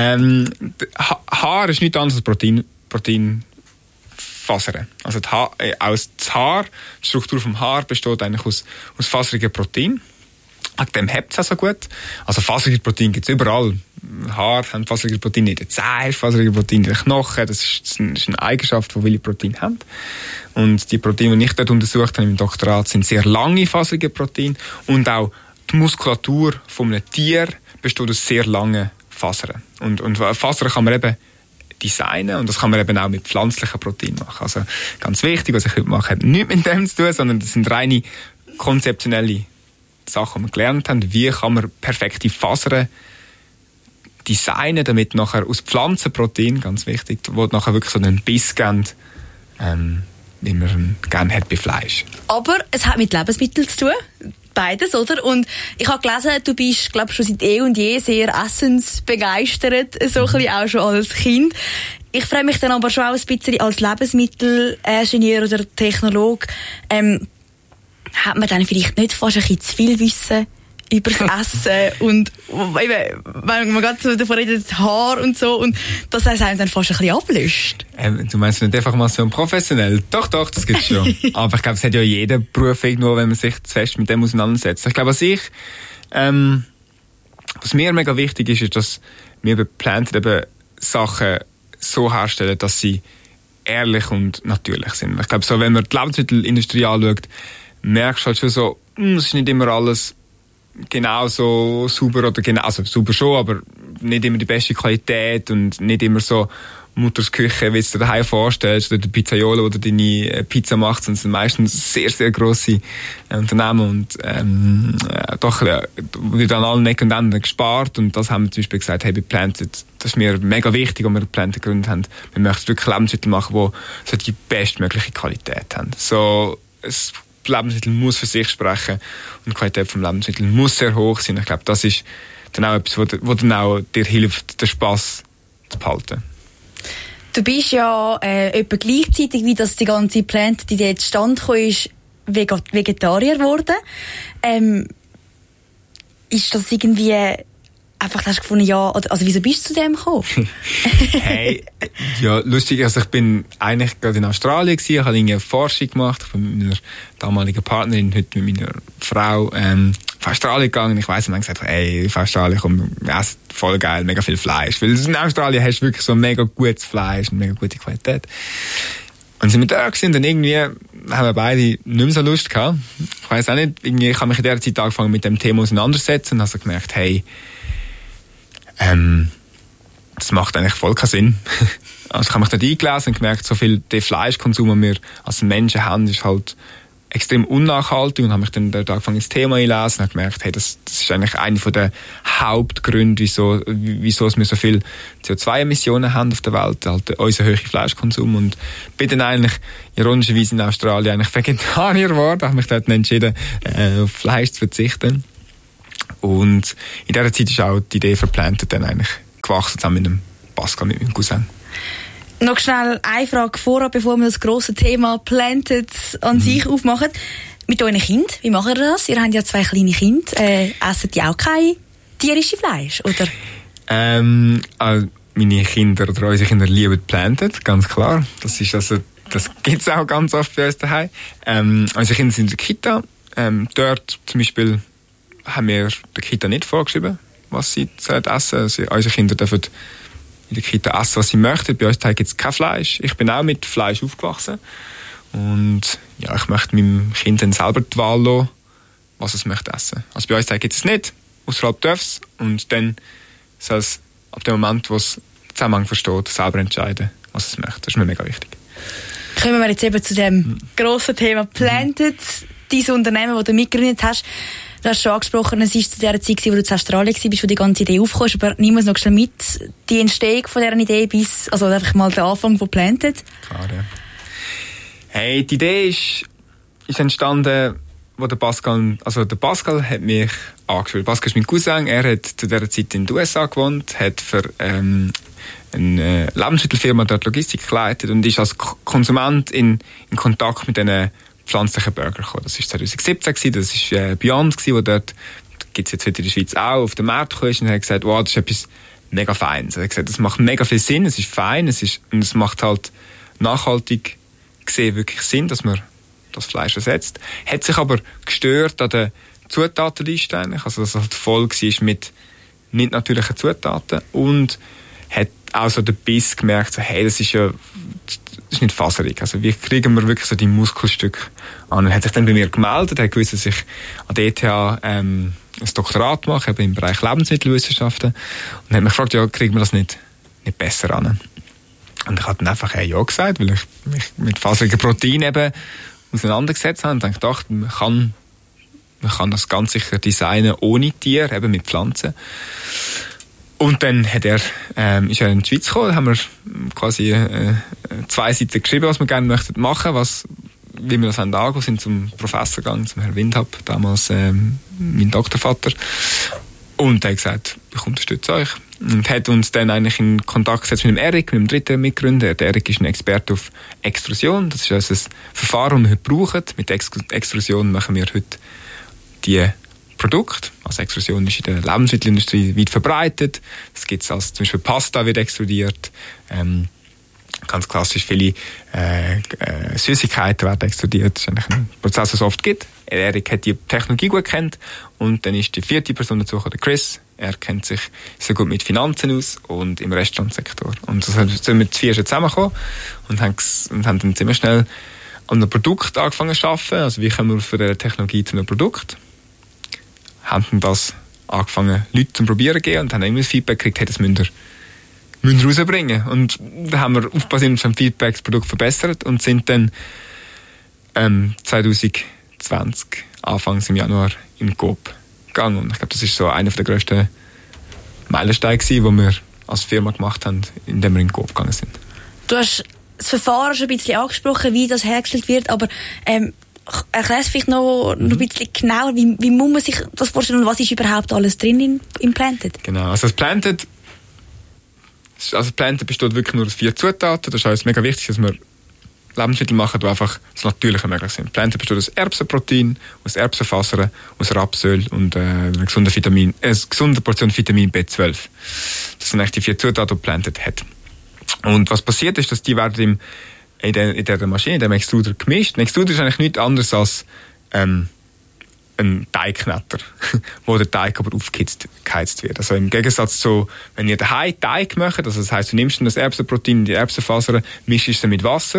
[SPEAKER 6] Haar ist nichts anderes als Proteinfasern. Also, die Struktur vom Haar besteht eigentlich aus faserigen Proteinen. Wegen dem hebt es auch so gut. Also faserige Proteine gibt es überall. Haare haben faserige Proteine in den Zähnen, faserige Proteine in den Knochen. Das ist eine Eigenschaft, die viele Proteine haben. Und die Proteine, die ich dort untersucht habe im Doktorat, sind sehr lange faserige Proteine. Und auch die Muskulatur von einem Tier besteht aus sehr langen Fasern. Und Fasern kann man eben designen und das kann man eben auch mit pflanzlichen Proteinen machen. Also ganz wichtig, was ich heute mache, hat nichts mit dem zu tun, sondern das sind reine konzeptionelle Sachen, die wir gelernt haben, wie kann man perfekte Fasern designen, damit nachher aus Pflanzenprotein, ganz wichtig, wo nachher wirklich so einen Biss geben, wie man ihn gerne hat bei Fleisch.
[SPEAKER 5] Aber es hat mit Lebensmitteln zu tun, beides, oder? Und ich habe gelesen, du bist, glaube ich, schon seit eh und je sehr essensbegeistert, so ein bisschen auch schon als Kind. Ich freue mich dann aber schon auch ein bisschen als Lebensmittelingenieur oder Technologe, hat man dann vielleicht nicht fast ein bisschen zu viel Wissen über das Essen und eben, wenn man gerade so davon redet, Haar und so, und dass es einem dann fast ein bisschen ablöscht.
[SPEAKER 6] Du meinst nicht einfach mal so professionell? Doch, das gibt's schon. Aber ich glaube, es hat ja jeder Beruf irgendwo, wenn man sich zu fest mit dem auseinandersetzt. Ich glaube, was mir mega wichtig ist, dass wir bei Planted eben Sachen so herstellen, dass sie ehrlich und natürlich sind. Ich glaube, so, wenn man die Lebensmittelindustrie anschaut, merkst du halt schon so, es ist nicht immer alles genau so sauber oder genau, also sauber schon, aber nicht immer die beste Qualität und nicht immer so Mutters Küche, wie du dir daheim vorstellst, oder der Pizzaiolo, der deine Pizza macht, sondern es sind meistens sehr, sehr grosse Unternehmen und doch wird an allen Ecken und Enden gespart und das haben wir zum Beispiel gesagt, hey, bei Planted, das ist mir mega wichtig, als wir Planted gegründet haben. Wir möchten wirklich Lebensmittel machen, die so die bestmögliche Qualität haben. So, Lebensmittel muss für sich sprechen und die Qualität des Lebensmittels muss sehr hoch sein. Ich glaube, das ist dann auch etwas, wo dann auch dir hilft, den Spass zu behalten.
[SPEAKER 5] Du bist ja etwa gleichzeitig, wie das die ganze Plant-Idee zustande gekommen ist, Vegetarier geworden. Ist das irgendwie einfach hast du gefunden, ja, also wieso bist du zu dem gekommen?
[SPEAKER 6] Hey, ja, lustig, also ich bin eigentlich gerade in Australien gewesen, ich habe eine Forschung gemacht, ich bin mit meiner damaligen Partnerin, heute mit meiner Frau, auf Australien gegangen. Ich weiss, man hat gesagt, ey, auf Australien kommt, essen voll geil, mega viel Fleisch, weil in Australien hast du wirklich so mega gutes Fleisch und mega gute Qualität. Und sind wir da gewesen, und dann irgendwie haben wir beide nicht mehr so Lust gehabt. Ich weiss auch nicht, irgendwie, ich habe mich in der Zeit angefangen mit dem Thema auseinandersetzen und habe so gemerkt, hey, das macht eigentlich voll keinen Sinn. Also ich habe mich dort eingelesen und gemerkt, so viel der Fleischkonsum, den wir als Menschen haben, ist halt extrem unnachhaltig, und habe mich dann dort angefangen ins Thema einlesen und habe gemerkt, hey, das ist eigentlich einer der Hauptgründe, wieso wir so viel CO2-Emissionen haben auf der Welt, halt unser hoher Fleischkonsum. Und bin dann eigentlich ironischerweise in Australien eigentlich Vegetarier geworden, habe mich dort entschieden, auf Fleisch zu verzichten. Und in dieser Zeit ist auch die Idee für Planted dann eigentlich gewachsen, zusammen mit dem Pascal, mit meinem Cousin.
[SPEAKER 5] Noch schnell eine Frage vorab, bevor wir das grosse Thema Planted an sich aufmachen. Mit euren Kindern, wie macht ihr das? Ihr habt ja 2 kleine Kinder. Essen die auch kein tierisches Fleisch, oder?
[SPEAKER 6] Also meine Kinder oder unsere Kinder lieben Planted, ganz klar. Das gibt es auch ganz oft bei uns daheim. Unsere Kinder sind in der Kita. Dort zum Beispiel haben wir der Kita nicht vorgeschrieben, was sie essen. Also unsere Kinder dürfen in der Kita essen, was sie möchten. Bei uns gibt es kein Fleisch. Ich bin auch mit Fleisch aufgewachsen. Und ja, ich möchte meinem Kind dann selber die Wahl lassen, was es möchte essen. Also bei uns gibt es nicht. Außerhalb darf es. Und dann soll es ab dem Moment, wo es den Zusammenhang versteht, selber entscheiden, was es möchte. Das ist mir mega wichtig.
[SPEAKER 5] Kommen wir jetzt eben zu dem grossen Thema Planted. Dein Unternehmen, das du mitgegründet hast. Du hast schon angesprochen, es war zu der Zeit, wo du in Australien warst, wo die ganze Idee aufkommst, aber nimm uns noch schnell mit, die Entstehung von dieser Idee bis, also einfach mal der Anfang von Planted.
[SPEAKER 6] Klar, ja. Hey, die Idee ist entstanden, wo der Pascal hat mich angeschrieben. Pascal ist mein Cousin, er hat zu dieser Zeit in den USA gewohnt, hat für eine Lebensmittelfirma dort Logistik geleitet und ist als Konsument in Kontakt mit diesen pflanzlichen Burger gekommen. Das war 2017 gewesen, das war Beyond gewesen, wo dort, gibt es jetzt heute in der Schweiz auch, auf den Markt gekommen ist und hat gesagt, wow, das ist etwas mega Feines. Er hat gesagt, das macht mega viel Sinn, es ist fein, und es macht halt nachhaltig gesehen wirklich Sinn, dass man das Fleisch ersetzt. Hat sich aber gestört an der Zutatenliste eigentlich, also dass es halt voll war mit nicht natürlichen Zutaten, und hat auch so den Biss gemerkt, so, hey, das ist nicht faserig. Also wie kriegen wir wirklich so die Muskelstücke an? Er hat sich dann bei mir gemeldet, er hat gewusst, dass ich an der ETH ein Doktorat mache, eben im Bereich Lebensmittelwissenschaften, und hat mich gefragt, ja, kriegen wir das nicht besser an? Und ich habe dann einfach ja gesagt, weil ich mich mit faserigen Proteinen eben auseinandergesetzt habe und dachte, man kann das ganz sicher designen ohne Tier, eben mit Pflanzen. Und dann ist er in die Schweiz gekommen, haben wir quasi 2 Seiten geschrieben, was wir gerne möchten machen, wie wir das angehen, sind zum Professor gegangen, zum Herrn Windhab, damals mein Doktorvater. Und er hat gesagt, ich unterstütze euch. Und hat uns dann eigentlich in Kontakt gesetzt mit dem Erik, mit dem dritten Mitgründer. Der Erik ist ein Experte auf Extrusion. Das ist also ein Verfahren, das wir heute brauchen. Mit Extrusion machen wir heute die Produkte. Also Extrusion ist in der Lebensmittelindustrie weit verbreitet. Das gibt es als zum Beispiel Pasta wird extrudiert. Ganz klassisch viele Süßigkeiten werden extrudiert. Das ist eigentlich ein Prozess, den es oft gibt. Erik hat die Technologie gut kennt. Und dann ist die 4. Person dazu gekommen, der Chris. Er kennt sich sehr gut mit Finanzen aus und im Restaurantsektor. Und so sind wir die 4 zusammengekommen und haben dann ziemlich schnell an einem Produkt angefangen zu arbeiten. Also wie kommen wir von dieser Technologie zu einem Produkt? Haben dann das angefangen, Leute zum Probieren zu geben, und haben immer das Feedback gekriegt, hey, das müsst ihr rausbringen. Und dann haben wir aufbasierend auf dem Feedback das Produkt verbessert und sind dann 2020, Anfangs im Januar, in Coop gegangen. Und ich glaube, das ist so einer der grössten Meilensteine, die wir als Firma gemacht haben, indem wir in Coop gegangen sind.
[SPEAKER 5] Du hast das Verfahren schon ein bisschen angesprochen, wie das hergestellt wird, aber erklär es vielleicht noch ein bisschen genauer, wie muss man sich das vorstellen und was ist überhaupt alles drin im Planted?
[SPEAKER 6] Genau, also das Planted besteht wirklich nur aus 4 Zutaten. Das ist alles mega wichtig, dass man Lebensmittel machen, die einfach das Natürliche möglich sind. Pflanzen besteht aus Erbsenprotein, aus Erbsenfasern, aus Rapsöl und eine gesunde Portion Vitamin B12. Das sind eigentlich die 4 Zutaten, die die Pflanze hat. Und was passiert ist, dass die werden in der Maschine, in dem Extruder gemischt. Ein Extruder ist eigentlich nichts anderes als ein Teigknetter, wo der Teig aber aufgeheizt wird. Also im Gegensatz zu, wenn ihr daheim Teig macht, also das heisst, du nimmst das Erbsenprotein, die Erbsenfasern, mischst es mit Wasser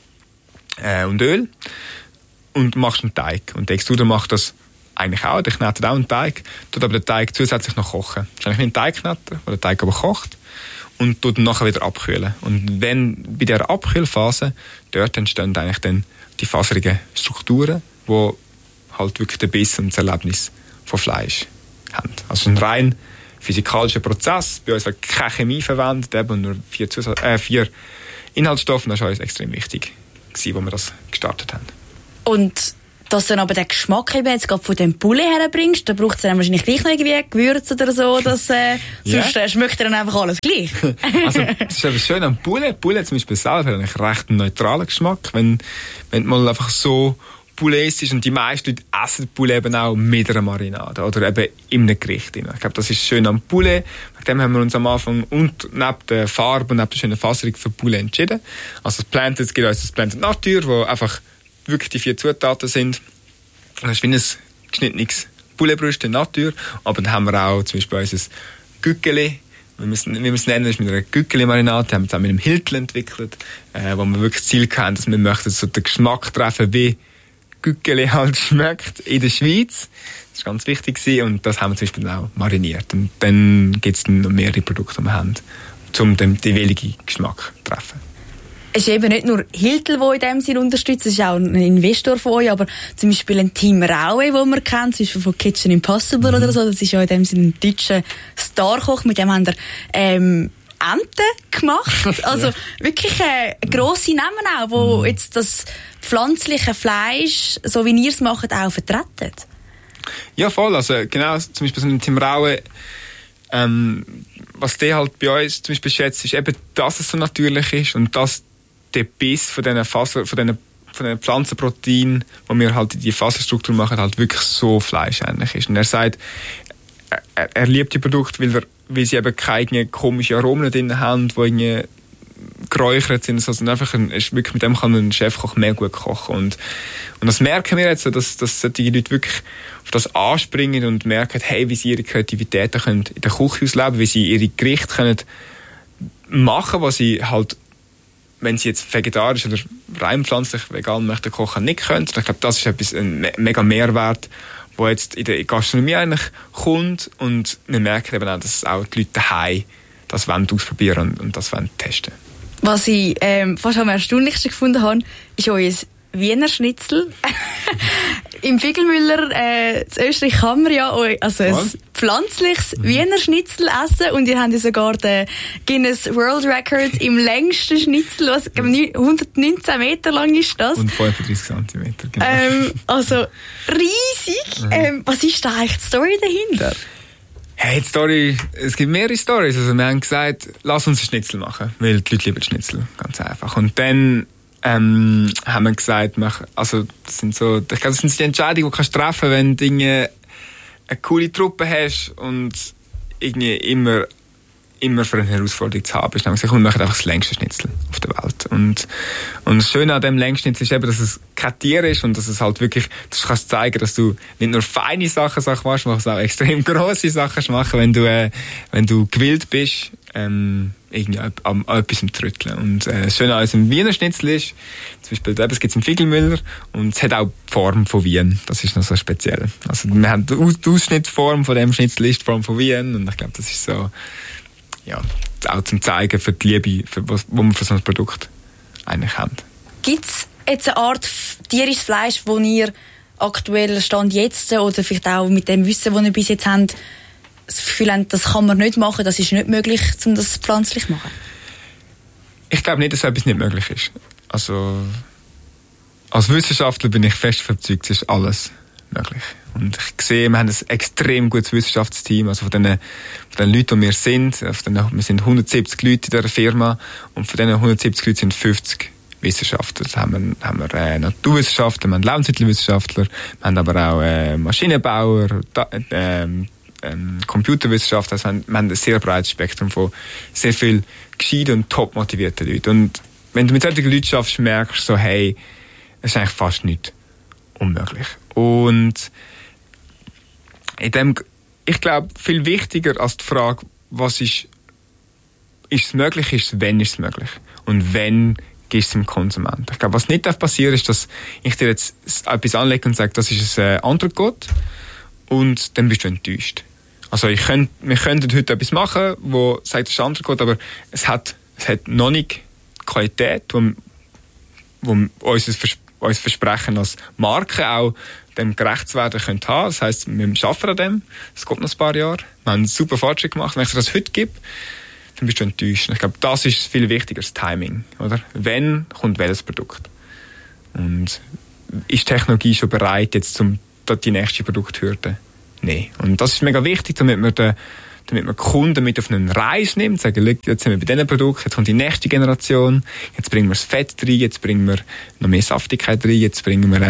[SPEAKER 6] und Öl und machst einen Teig. Und der Extruder macht das eigentlich auch, der knetet auch einen Teig, tut aber den Teig zusätzlich noch kochen. Das ist eigentlich wie ein Teigknetter, wo der Teig aber kocht und tut ihn nachher wieder abkühlen. Und wenn bei dieser Abkühlphase, dort entstehen eigentlich dann die faserigen Strukturen, die halt wirklich den Biss und das Erlebnis von Fleisch haben. Also ein rein physikalischer Prozess. Bei uns wird keine Chemie verwendet, eben nur 4 Inhaltsstoffe. Das war uns extrem wichtig, als wir das gestartet haben.
[SPEAKER 5] Und dass du dann aber den Geschmack eben jetzt gerade von dem Poulet herbringst, da braucht es dann wahrscheinlich gleich noch irgendwie Gewürze oder so, dass, sonst schmeckt dann einfach alles gleich.
[SPEAKER 6] Also, das ist eben schön am Poulet. Poulet zum Beispiel selber hat eigentlich recht einen neutralen Geschmack. Wenn mal einfach so Poulet ist, und die meisten Leute essen Poulet eben auch mit einer Marinade oder eben in einem Gericht. Ich glaube, das ist schön am Poulet. Mit dem haben wir uns am Anfang und neben der Farbe und neben der schönen Faserung für Poulet entschieden. Also es gibt uns das Planted Natur, wo einfach wirklich die 4 Zutaten sind. Das ist wie ein geschnittenes Pouletbrust in Natur. Aber dann haben wir auch zum Beispiel unser Güggeli, wie wir es nennen, ist mit einer Güggeli-Marinade. Die haben wir zusammen mit einem Hiltl entwickelt, wo wir wirklich das Ziel hatten, dass wir möchten so den Geschmack treffen, wie Güggeli halt schmeckt in der Schweiz. Das war ganz wichtig und das haben wir zum Beispiel auch mariniert. Und dann gibt es noch mehrere Produkte, die wir haben, um den jeweiligen Geschmack zu treffen.
[SPEAKER 5] Es ist eben nicht nur Hiltl, der in dem Sinne unterstützt, es ist auch ein Investor von euch, aber zum Beispiel ein Team Raue, den man kennt, zum Beispiel von Kitchen Impossible oder so, das ist ja in dem Sinne ein deutscher Starkoch, mit dem haben wir Enten gemacht. Also wirklich grosse Namen auch, wo jetzt das pflanzliche Fleisch, so wie ihr es macht, auch vertreten.
[SPEAKER 6] Ja, voll. Also genau, zum Beispiel so ein Team Raue, was der halt bei uns zum Beispiel schätzt, ist eben, dass es so natürlich ist und dass der Biss von diesen Pflanzenproteinen, wo wir halt die Faserstruktur machen, halt wirklich so fleischähnlich ist. Und er sagt, er liebt die Produkte, weil sie eben keine komischen Aromen drin haben, die irgendwie geräuchert sind. Also einfach wirklich, mit dem kann ein Chefkoch mehr gut kochen. Und das merken wir jetzt, dass die Leute wirklich auf das anspringen und merken, hey, wie sie ihre Kreativität können in der Küche ausleben, wie sie ihre Gerichte können machen, was sie halt, wenn sie jetzt vegetarisch oder rein pflanzlich vegan möchten kochen, nicht können. Ich glaube, das ist ein mega Mehrwert, der jetzt in der Gastronomie eigentlich kommt, und wir merken eben auch, dass auch die Leute daheim das ausprobieren und das testen.
[SPEAKER 5] Was ich fast am erstaunlichsten gefunden habe, ist euer Wiener Schnitzel. Im Figlmüller in Österreich kann man ja ein pflanzliches Wiener Schnitzel essen, und ihr habt ja sogar den Guinness World Record im längsten Schnitzel, was 119 Meter lang ist das.
[SPEAKER 6] Und 35 Zentimeter, genau.
[SPEAKER 5] Also riesig. Was ist da eigentlich die Story dahinter?
[SPEAKER 6] Hey, die Story, es gibt mehrere Storys. Also wir haben gesagt, lass uns einen Schnitzel machen, weil die Leute lieben Schnitzel, ganz einfach. Und dann haben wir gesagt, also das sind so, ich glaube, das sind die Entscheidungen, die du treffen kannst, wenn du eine coole Truppe hast und irgendwie immer für eine Herausforderung zu haben ist. Dann haben wir gesagt, wir machen einfach das längste Schnitzel auf der Welt. Und das Schöne an dem längsten Schnitzel ist eben, dass es kein Tier ist und dass es halt wirklich, du kannst zeigen, dass du nicht nur feine Sachen machst, sondern auch extrem grosse Sachen machen, wenn du gewillt bist, irgendwie an etwas zu rütteln. Und das Schöne an unserem Wiener Schnitzel ist, zum Beispiel, es gibt es im Figlmüller und es hat auch die Form von Wien. Das ist noch so speziell. Also wir haben die Ausschnittsform von dem Schnitzel ist die Form von Wien, und ich glaube, das ist so, ja, auch zum Zeigen für die Liebe, wo wir für so ein Produkt eigentlich haben.
[SPEAKER 5] Gibt es jetzt eine Art tierisches Fleisch, wo ihr aktuell Stand jetzt oder vielleicht auch mit dem Wissen, das ihr bis jetzt habt, das Gefühl habt, das kann man nicht machen, das ist nicht möglich, um das pflanzlich zu machen? Ich
[SPEAKER 6] glaube nicht, dass etwas nicht möglich ist. Also als Wissenschaftler bin ich fest überzeugt, es ist alles möglich. Und ich sehe, wir haben ein extrem gutes Wissenschaftsteam, also von den Leuten, die wir sind. Wir sind 170 Leute in dieser Firma, und von diesen 170 Leuten sind 50 Wissenschaftler. Da haben wir Naturwissenschaftler, wir haben Lebensmittelwissenschaftler, wir haben aber auch Maschinenbauer, Computerwissenschaftler. Also wir haben ein sehr breites Spektrum von sehr viel gescheiten und top motivierten Leuten. Und wenn du mit solchen Leuten schaffst, merkst du so, hey, es ist eigentlich fast nicht unmöglich. Und ich glaube, viel wichtiger als die Frage, was ist es möglich, ist es, wenn ist es möglich. Und wenn gibst es dem Konsument. Ich glaube, was nicht passieren darf, ist, dass ich dir jetzt etwas anlege und sage, das ist ein Entrecote und dann bist du enttäuscht. Also wir könnten heute etwas machen, wo sagt, das ist Entrecote, aber es hat noch nicht die Qualität, wo uns Versprechen als Marke auch dem gerecht zu werden können haben. Das heisst, wir arbeiten an dem. Es geht noch ein paar Jahre. Wir haben einen super Fortschritt gemacht. Wenn ich dir das heute gebe, dann bist du enttäuscht. Ich glaube, das ist viel wichtiger, das Timing. Oder? Wenn kommt welches Produkt? Und ist die Technologie schon bereit, jetzt die nächste Produkthürde? Nein. Und das ist mega wichtig, damit man den Kunden mit auf eine Reise nimmt, sagen, jetzt sind wir bei diesem Produkt, jetzt kommt die nächste Generation, jetzt bringen wir das Fett rein, jetzt bringen wir noch mehr Saftigkeit rein, jetzt bringen wir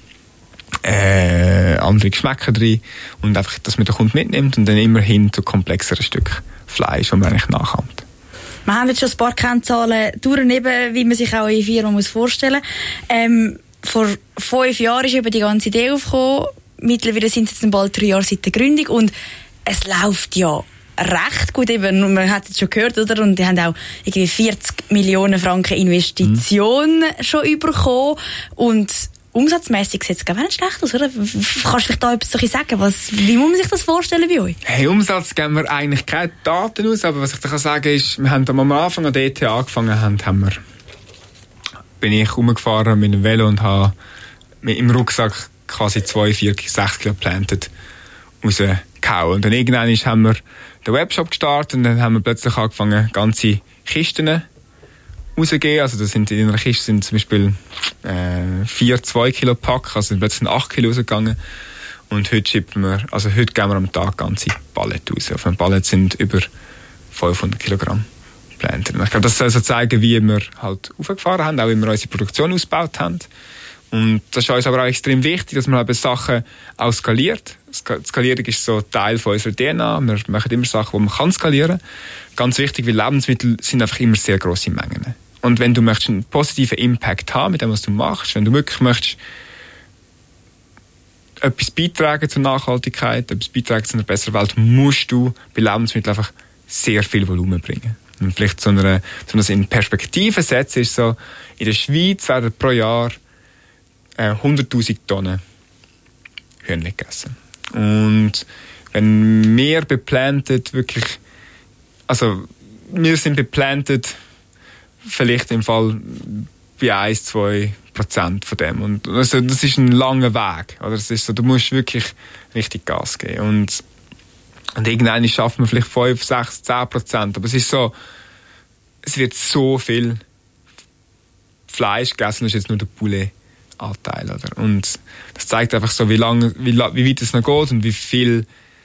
[SPEAKER 6] andere Geschmäcker rein und einfach, dass man den Kunden mitnimmt und dann immerhin zu komplexeren Stück Fleisch, das man eigentlich nachahmt.
[SPEAKER 5] Wir haben jetzt schon ein paar Kennzahlen durchnehmen, wie man sich auch eine Firma vorstellen muss. Vor 5 Jahren ist eben die ganze Idee aufgekommen. Mittlerweile sind es jetzt bald 3 Jahre seit der Gründung und es läuft ja recht gut. Eben, man hat es schon gehört, oder? Und die haben auch irgendwie 40 Millionen Franken Investition schon bekommen. Und umsatzmässig sieht es gar nicht schlecht aus, oder? Kannst du vielleicht da etwas sagen? Wie muss man sich das vorstellen bei euch?
[SPEAKER 6] Hey, Umsatz geben wir eigentlich keine Daten aus, aber was ich dir sagen kann, ist, wir haben am Anfang an der ETH angefangen, bin ich rumgefahren mit dem Velo und habe im Rucksack quasi 6 Kilo geplantet rausgehauen. Und dann irgendwann haben wir den Webshop gestartet und dann haben wir plötzlich angefangen, ganze Kisten rauszugeben. Also das sind, in einer Kiste sind zum Beispiel 4 2-Kilo-Pack, also sind plötzlich 8 Kilo rausgegangen. Und heute geben wir am Tag ganze Palette raus. Auf einem Palette sind über 500 Kilogramm geplant. Und ich glaube, das soll so zeigen, wie wir halt aufgefahren haben, auch wie wir unsere Produktion ausgebaut haben. Und das ist uns aber auch extrem wichtig, dass man Sachen auch skaliert. Skalierung ist so Teil von unserer DNA. Wir machen immer Sachen, die man kann skalieren kann. Ganz wichtig, weil Lebensmittel sind einfach immer sehr grosse Mengen. Und wenn du möchtest einen positiven Impact haben mit dem, was du machst, wenn du wirklich möchtest etwas beitragen zur Nachhaltigkeit, etwas beitragen zu einer besseren Welt, musst du bei Lebensmitteln einfach sehr viel Volumen bringen. Und vielleicht so das in Perspektive setzen, ist so, in der Schweiz werden pro Jahr 100'000 Tonnen Hühnchen gegessen. Und wenn wir beplantet wirklich, also wir sind beplantet vielleicht im Fall bei 1-2% von dem. Und also, das ist ein langer Weg. Oder? Das ist so, du musst wirklich richtig Gas geben. Und irgendwann schaffen wir vielleicht 5, 6, 10%. Aber es ist so, es wird so viel Fleisch gegessen, das ist jetzt nur der Poulet-Anteil. Oder? Und das zeigt einfach so, wie weit es noch geht und wie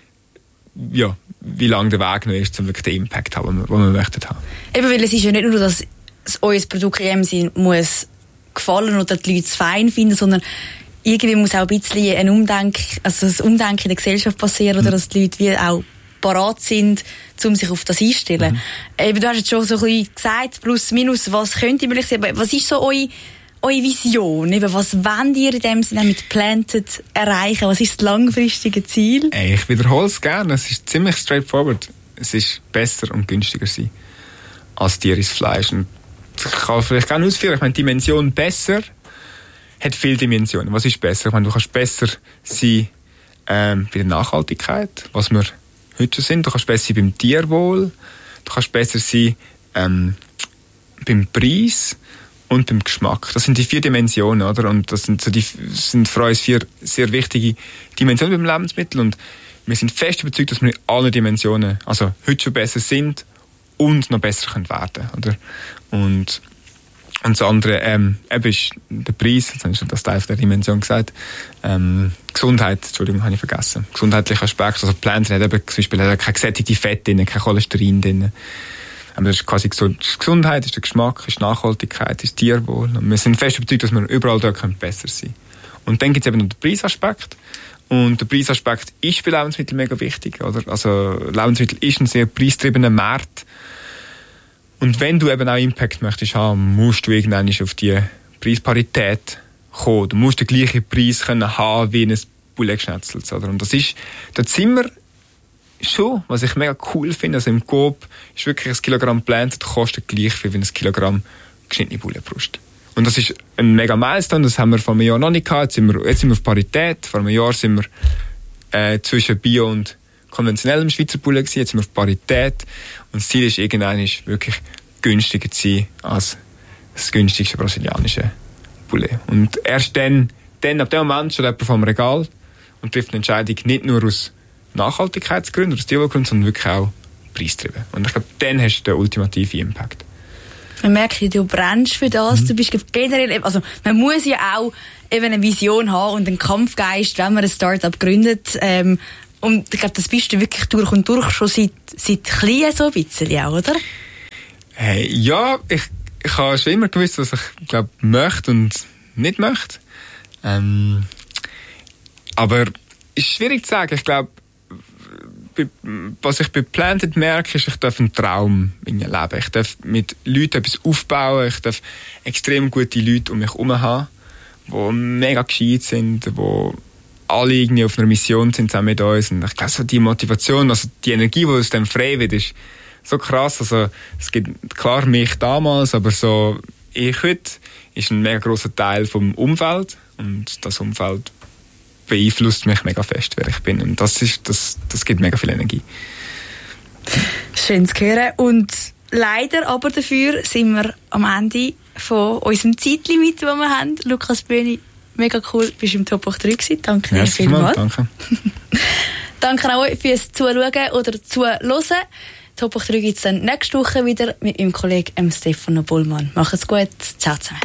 [SPEAKER 6] lang der Weg noch ist, um wirklich den Impact zu haben, den wir möchten haben. Eben,
[SPEAKER 5] weil es ist ja nicht nur, dass euer Produkt in dem Sinn muss gefallen oder die Leute es fein finden, sondern irgendwie muss auch ein bisschen ein Umdenken in der Gesellschaft passieren, oder dass die Leute wie auch parat sind, um sich auf das einzustellen. Eben, du hast jetzt schon so ein bisschen gesagt, plus, minus, was könnte möglich sein, aber was ist so eure Vision? Eben, was wollt ihr in dem Sinne mit Planted erreichen? Was ist das langfristige Ziel?
[SPEAKER 6] Ich wiederhole es gerne, es ist ziemlich straightforward. Es ist besser und günstiger sein als tierisches Fleisch. Und ich kann vielleicht gerne ausführen, ich meine, die Dimension besser hat viele Dimensionen. Was ist besser? Ich meine, du kannst besser sein bei der Nachhaltigkeit, was wir heute schon sind. Du kannst besser sein beim Tierwohl. Du kannst besser sein beim Preis und beim Geschmack. Das sind die 4 Dimensionen, oder? Und das sind für uns 4 sehr wichtige Dimensionen beim Lebensmittel. Und wir sind fest überzeugt, dass wir in allen Dimensionen, also heute schon besser sind und noch besser können werden, oder? Und das andere eben ist der Preis, jetzt habe ich schon das Teil der Dimension gesagt. Gesundheit, Entschuldigung, habe ich vergessen. Gesundheitlicher Aspekt, also Pflanzen hat eben zum Beispiel keine gesättigte Fette drin, kein Cholesterin drin. Aber das ist quasi Gesundheit, ist der Geschmack, ist Nachhaltigkeit, ist Tierwohl. Und wir sind fest überzeugt, dass wir überall dort besser sein können. Und dann gibt es eben noch den Preisaspekt. Und der Preisaspekt ist bei Lebensmitteln mega wichtig, oder? Also, Lebensmittel ist ein sehr preisgetriebener Markt. Und wenn du eben auch Impact möchtest haben, musst du irgendwann auf die Preisparität kommen. Du musst den gleichen Preis können haben wie ein Poulet-Schnetzl, oder? Und dort sind wir schon, was ich mega cool finde, also im Coop ist wirklich 1 Kilogramm Planted kostet gleich viel wie 1 Kilogramm geschnittene Pouletbrust. Und das ist ein mega Milestone, das haben wir vor einem Jahr noch nicht gehabt, jetzt sind wir auf Parität, vor einem Jahr sind wir zwischen Bio und konventionellem Schweizer Poulet gewesen, jetzt sind wir auf Parität und das Ziel ist irgendwann wirklich günstiger zu sein als das günstigste brasilianische Poulet. Und erst dann ab dem Moment steht jemand vor dem Regal und trifft eine Entscheidung nicht nur aus Nachhaltigkeitsgründen, aus Tierwohlgründen, sondern wirklich auch preistrieben. Und ich glaube, dann hast du den ultimativen Impact.
[SPEAKER 5] Man merkt, du brennst für das. Du bist generell, also man muss ja auch eben eine Vision haben und einen Kampfgeist, wenn man ein Start-up gründet. Und ich glaube, das bist du wirklich durch und durch schon seit klein so ein bisschen auch, oder?
[SPEAKER 6] Ja, ich habe schon immer gewusst, was ich glaube möchte und nicht möchte. Aber es ist schwierig zu sagen. Ich glaube, was ich bei Planted merke, ist, ich darf einen Traum leben. Ich darf mit Leuten etwas aufbauen. Ich darf extrem gute Leute um mich herum haben, die mega gescheit sind, die alle irgendwie auf einer Mission sind zusammen mit uns. Und ich glaube, so die Motivation, also die Energie, die aus dem frei wird, ist so krass. Also, es gibt klar mich damals, aber so ich heute ist ein mega grosser Teil vom Umfeld. Und das Umfeld beeinflusst mich mega fest, wer ich bin. Und das gibt mega viel Energie.
[SPEAKER 5] Schön zu hören. Und leider aber dafür sind wir am Ende von unserem Zeitlimit, das wir haben. Lukas Böhni, mega cool, bist du im Top 8 3 gewesen. Danke dir vielmals.
[SPEAKER 6] Danke.
[SPEAKER 5] Danke auch fürs Zuschauen oder Zuhören. Top 8 3 gibt es dann nächste Woche wieder mit meinem Kollegen Stefano Bullmann. Macht's gut. Ciao zusammen.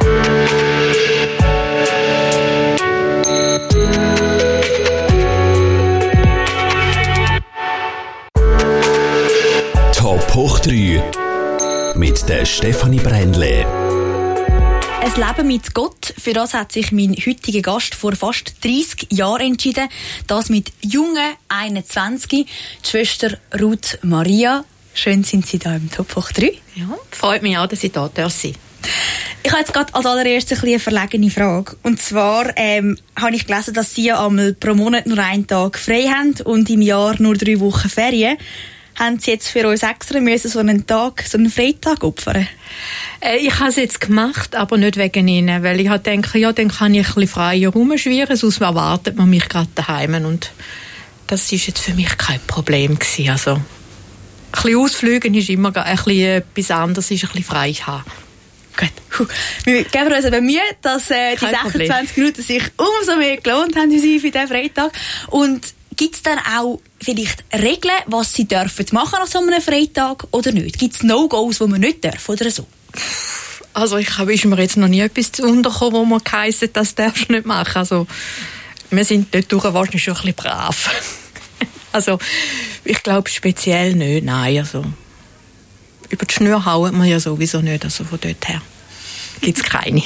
[SPEAKER 4] Top hoch 3 mit der Stefanie Brändle.
[SPEAKER 5] Ein Leben mit Gott, für das hat sich mein heutiger Gast vor fast 30 Jahren entschieden. Das mit jungen 21, die Schwester Ruth Maria. Schön sind Sie da im Top hoch 3.
[SPEAKER 7] Ja, freut mich auch, dass ich da sein darf.
[SPEAKER 5] Ich habe jetzt gerade als allererstes eine verlegene Frage. Und zwar habe ich gelesen, dass Sie ja einmal pro Monat nur einen Tag frei haben und im Jahr nur 3 Wochen Ferien. Haben Sie jetzt für uns extra so einen Freitag opfern?
[SPEAKER 7] Ich habe es jetzt gemacht, aber nicht wegen Ihnen, weil ich denke, ja, dann kann ich ein bisschen freier rumschwirren, sonst erwartet man mich gerade daheim. Und das ist jetzt für mich kein Problem gewesen. Also, ein bisschen ausfliegen ist immer ein bisschen etwas anderes, ist ein bisschen frei haben.
[SPEAKER 5] Gut. Wir geben uns aber Mühe, dass die 26 Minuten sich umso mehr gelohnt haben für diesen Freitag. Und gibt es dann auch vielleicht Regeln, was Sie dürfen machen an so einem Freitag oder nicht? Gibt es No-Gos, die man nicht dürfen oder so?
[SPEAKER 7] Also ist mir jetzt noch nie etwas zu untergekommen, wo man geheißen, das darfst du nicht machen. Also wir sind dort durch wahrscheinlich schon ein bisschen brav. Also ich glaube speziell nicht, nein. Also über die Schnur hauen wir ja sowieso nicht, also von dort her gibt es keine.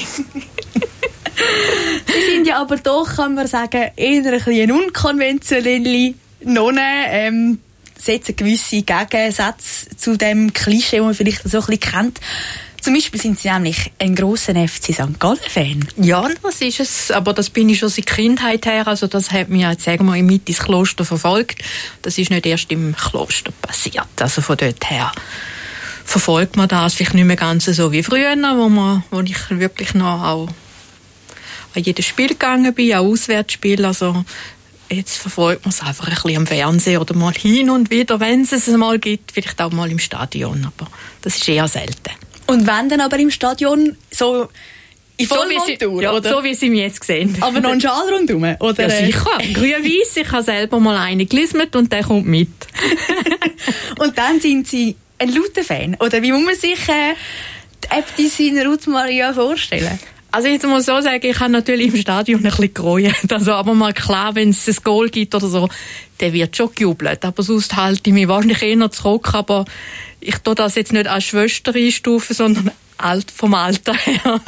[SPEAKER 5] Sie sind ja aber doch, kann man sagen, eher ein bisschen unkonventionelle Nonne, setzen gewisse Gegensätze zu dem Klischee, das man vielleicht so ein bisschen kennt. Zum Beispiel sind Sie nämlich ein grosser FC St. Gallen-Fan.
[SPEAKER 7] Ja, das ist es. Aber das bin ich schon seit Kindheit her. Also das hat mich jetzt, sagen wir, mit ins Kloster verfolgt. Das ist nicht erst im Kloster passiert. Also von dort her verfolgt man das vielleicht nicht mehr ganz so wie früher, wo ich wirklich noch auch an jedes Spiel gegangen bin, auch Auswärtsspiel. Also jetzt verfolgt man es einfach ein bisschen am Fernsehen oder mal hin und wieder, wenn es mal gibt, vielleicht auch mal im Stadion. Aber das ist eher selten.
[SPEAKER 5] Und wenn dann aber im Stadion so in Vollmontur,
[SPEAKER 7] ja,
[SPEAKER 5] oder?
[SPEAKER 7] So wie Sie mich jetzt sehen.
[SPEAKER 5] Aber noch ein Schal rundherum, oder?
[SPEAKER 7] Ja, sicher. Grün-Weiss, ich habe selber mal einen gelismet und der kommt mit.
[SPEAKER 5] Und dann sind Sie ein lauter Fan? Oder wie muss man sich die Äbtissin Ruth Maria vorstellen?
[SPEAKER 7] Also jetzt muss ich so sagen, ich habe natürlich im Stadion ein bisschen gereut. Also aber mal klar, wenn es ein Goal gibt oder so, der wird schon gejubelt. Aber sonst halte ich mich wahrscheinlich eher zurück. Aber ich tue das jetzt nicht als Schwester einstufen, sondern vom Alter her.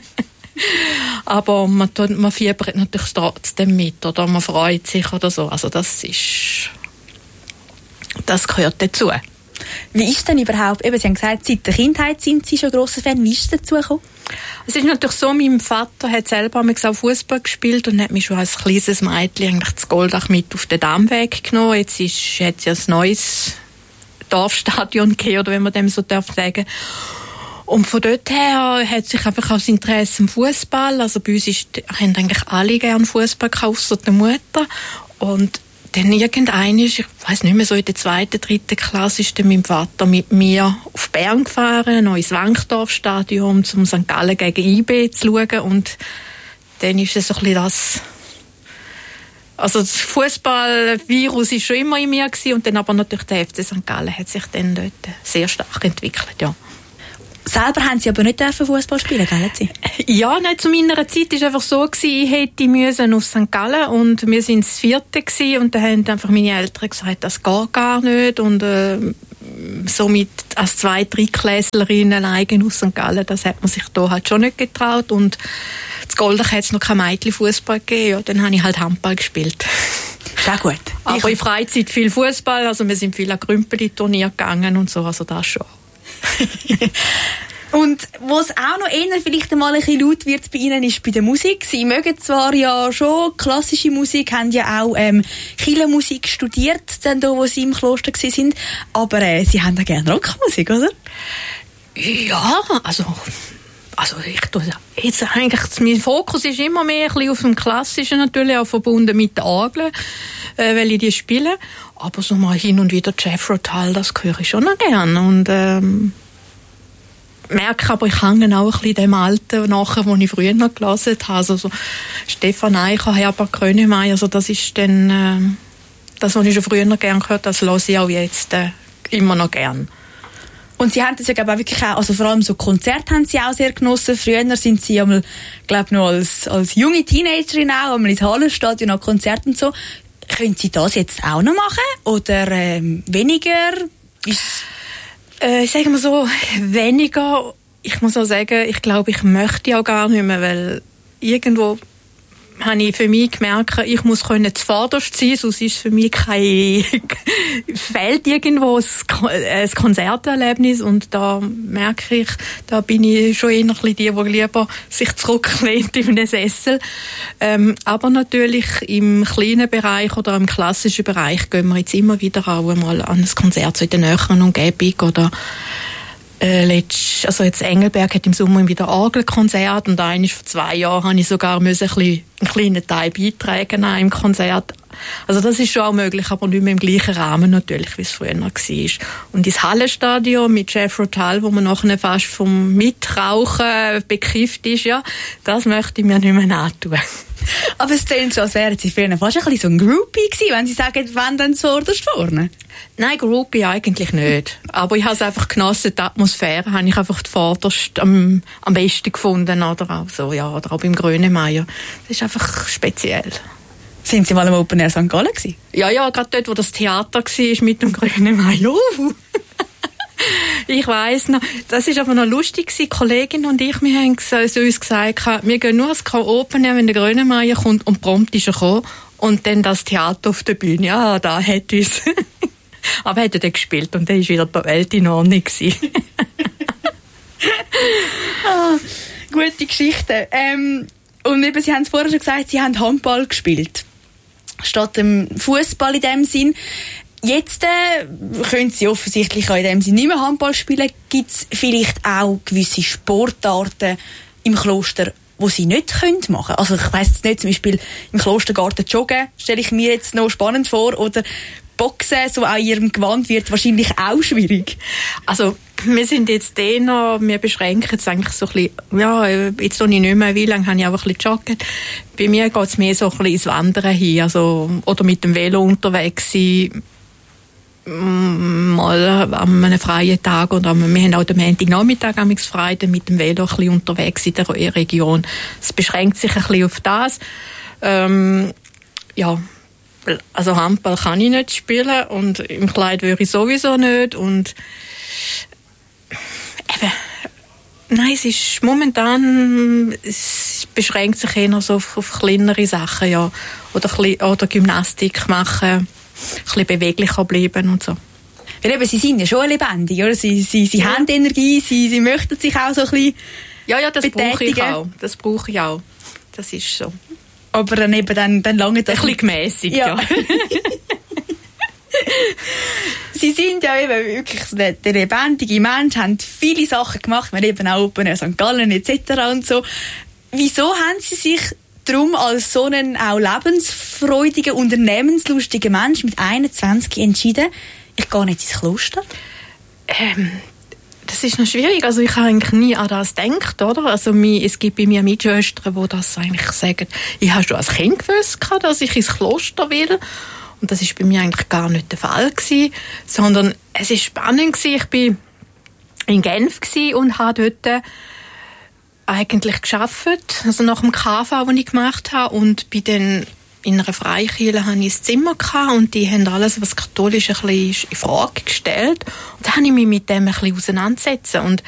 [SPEAKER 7] Aber man fiebert natürlich trotzdem mit, oder man freut sich oder so. Also das gehört dazu.
[SPEAKER 5] Wie ist denn überhaupt, eben, Sie haben gesagt, seit der Kindheit sind Sie schon grosser Fan. Wie ist es dazu gekommen?
[SPEAKER 7] Es ist natürlich so, mein Vater hat selber auch Fußball gespielt und hat mich schon als kleines Mädchen eigentlich das Goldach mit auf den Dammweg genommen. Jetzt hat es ja ein neues Dorfstadion gegeben, oder wenn man dem so darf sagen. Und von dort her hat sich einfach auch das Interesse am Fußball. Also bei uns haben eigentlich alle gerne Fußball gehabt, ausser der Mutter. Und dann ich weiss nicht mehr, so in der 2., 3. Klasse ist dann mein Vater mit mir auf Bern gefahren, noch ins Wankdorfstadion, um St. Gallen gegen IB zu schauen. Und dann ist es so ein bisschen das. Also das Fußball-Virus war schon immer in mir gewesen, und dann aber natürlich der FC St. Gallen hat sich dann dort sehr stark entwickelt, ja.
[SPEAKER 5] Selber haben Sie aber nicht Fußball spielen, gell?
[SPEAKER 7] Ja, nicht zu meiner Zeit war es einfach so gewesen, ich hätte müssen auf St. Gallen und wir sind das 4. gewesen, und dann haben einfach meine Eltern gesagt, das geht gar nicht, und somit als 2-, 3-Klässlerin alleine auf St. Gallen, das hat man sich da halt schon nicht getraut, und in Goldach hat es noch kein Mädchenfußball gegeben, ja, dann habe ich halt Handball gespielt.
[SPEAKER 5] Sehr gut.
[SPEAKER 7] Aber in Freizeit viel Fußball, also wir sind viel an Grümpeli-Turnier gegangen und so, also das schon.
[SPEAKER 5] Und wo es auch noch eher vielleicht einmal ein bisschen laut wird bei Ihnen, ist bei der Musik. Sie mögen zwar ja schon klassische Musik, haben ja auch Kirchenmusik studiert, dann da, wo Sie im Kloster waren, aber Sie haben auch gerne Rockmusik, oder?
[SPEAKER 7] Ja, also ich tue jetzt eigentlich, mein Fokus ist immer mehr ein bisschen auf dem Klassischen, natürlich auch verbunden mit den Orgeln, weil ich die spiele. Aber so mal hin und wieder Jethro Tull, das höre ich schon noch gerne. Und merke aber, ich hänge auch ein bisschen dem Alten nachher, wo ich früher noch gelesen habe. Also so Stefan Eicher, Herbert Grönemeyer, also das ist dann das, was ich schon früher noch gerne gehört habe, das höre ich auch jetzt immer noch gern.
[SPEAKER 5] Und Sie haben das ja, glaube ich, auch wirklich auch, also vor allem so Konzerte haben Sie auch sehr genossen. Früher sind Sie einmal, glaube ich, noch als junge Teenagerin auch einmal ins Hallenstadion an Konzerten und so. Können Sie das jetzt auch noch machen? Oder weniger?
[SPEAKER 7] Sagen wir so, weniger. Ich muss auch sagen, ich glaube, ich möchte auch gar nicht mehr, weil irgendwo habe ich für mich gemerkt, ich muss zuvorderst sein, sonst ist für mich fehlt irgendwo ein Konzerterlebnis, und da merke ich, da bin ich schon eher ein bisschen die lieber sich zurücklehnt in einem Sessel. Aber natürlich im kleinen Bereich oder im klassischen Bereich gehen wir jetzt immer wieder auch einmal an ein Konzert so in der näheren Umgebung, oder also jetzt Engelberg hat im Sommer wieder Orgelkonzert, und eines vor 2 Jahren habe ich sogar einen kleinen Teil beitragen im Konzert. Also das ist schon auch möglich, aber nicht mehr im gleichen Rahmen natürlich, wie es früher noch war. Und ins Hallenstadion mit Jethro Tull, wo man nachher fast vom Mitrauchen bekifft ist, ja, das möchte ich mir nicht mehr antun.
[SPEAKER 5] Aber es klingt schon, als wären Sie früher fast ein bisschen so ein Groupie gewesen, wenn Sie sagen, wenn dann zuvorderst vorne.
[SPEAKER 7] Nein, Groupie eigentlich nicht. Aber ich habe es einfach genossen, die Atmosphäre habe ich einfach vorderst am besten gefunden, oder auch so, ja, oder auch beim Grönemeyer. Das ist einfach speziell.
[SPEAKER 5] Sind Sie mal im Open Air St. Gallen gewesen?
[SPEAKER 7] Ja, gerade dort, wo das Theater war mit dem Grönemeyer. Ich weiss noch, das ist aber noch lustig. Die Kollegin und ich, wir haben uns gesagt, wir gehen nur als Open Air, wenn der Grönemeyer kommt, und prompt ist er gekommen. Und dann das Theater auf der Bühne. Ja, da hat es. Aber hat er dann gespielt, und dann war wieder die Welt in Ordnung.
[SPEAKER 5] Gute Geschichte. Und eben, Sie haben es vorher schon gesagt, Sie haben Handball gespielt. Statt dem Fußball in dem Sinn. Jetzt können Sie offensichtlich auch in dem Sinne nicht mehr Handball spielen. Gibt es vielleicht auch gewisse Sportarten im Kloster, die Sie nicht machen können? Also ich weiss jetzt nicht, zum Beispiel im Klostergarten joggen, stelle ich mir jetzt noch spannend vor, oder Boxen, so an Ihrem Gewand, wird wahrscheinlich auch schwierig.
[SPEAKER 7] Also wir sind jetzt wir beschränken es eigentlich so ein bisschen, ja, jetzt noch nicht mehr, wie lange habe ich auch ein bisschen joggt. Bei mir geht es mehr so ein bisschen ins Wandern hin, also, oder mit dem Velo unterwegs sein, mal an einem freien Tag, oder wir haben auch den Montagnachmittag frei, mit dem Velo ein bisschen unterwegs in der Region. Es beschränkt sich ein bisschen auf das. Ja, also Handball kann ich nicht spielen, und im Kleid würde ich sowieso nicht, und eben, nein, es ist momentan, es beschränkt sich eher so auf kleinere Sachen, ja. Oder Gymnastik machen, ein bisschen beweglicher bleiben und so.
[SPEAKER 5] Weil eben, Sie sind ja schon lebendig, oder? Sie haben Energie, Sie möchten sich auch so ein bisschen
[SPEAKER 7] ja, das brauche ich
[SPEAKER 5] betätigen.
[SPEAKER 7] auch. Das brauche ich auch. Das ist so.
[SPEAKER 5] Aber dann eben, dann lange das...
[SPEAKER 7] Ein bisschen gemässigt, ja.
[SPEAKER 5] Sie sind ja eben wirklich der lebendige Mensch, haben viele Sachen gemacht, wir eben auch Open Air St. Gallen etc. und so. Wieso haben Sie sich darum als so einen auch lebensfreudigen, unternehmenslustigen Mensch mit 21 entschieden, ich gehe nicht ins Kloster?
[SPEAKER 7] Das ist noch schwierig. Also ich habe eigentlich nie an das gedacht, oder? Also es gibt bei mir Mitschwestern, die das eigentlich sagen, ich habe schon als Kind gewusst, dass ich ins Kloster will. Und das ist bei mir eigentlich gar nicht der Fall gewesen, sondern es ist spannend gewesen. Ich bin in Genf und habe dort eigentlich gearbeitet, also nach dem KV, den ich gemacht habe, und bin dann in einer Freikirche hatte ich ein Zimmer gehabt, und die haben alles, was katholisch ein bisschen in Frage gestellt. Und da habe ich mich mit dem ein bisschen auseinandersetzen. Und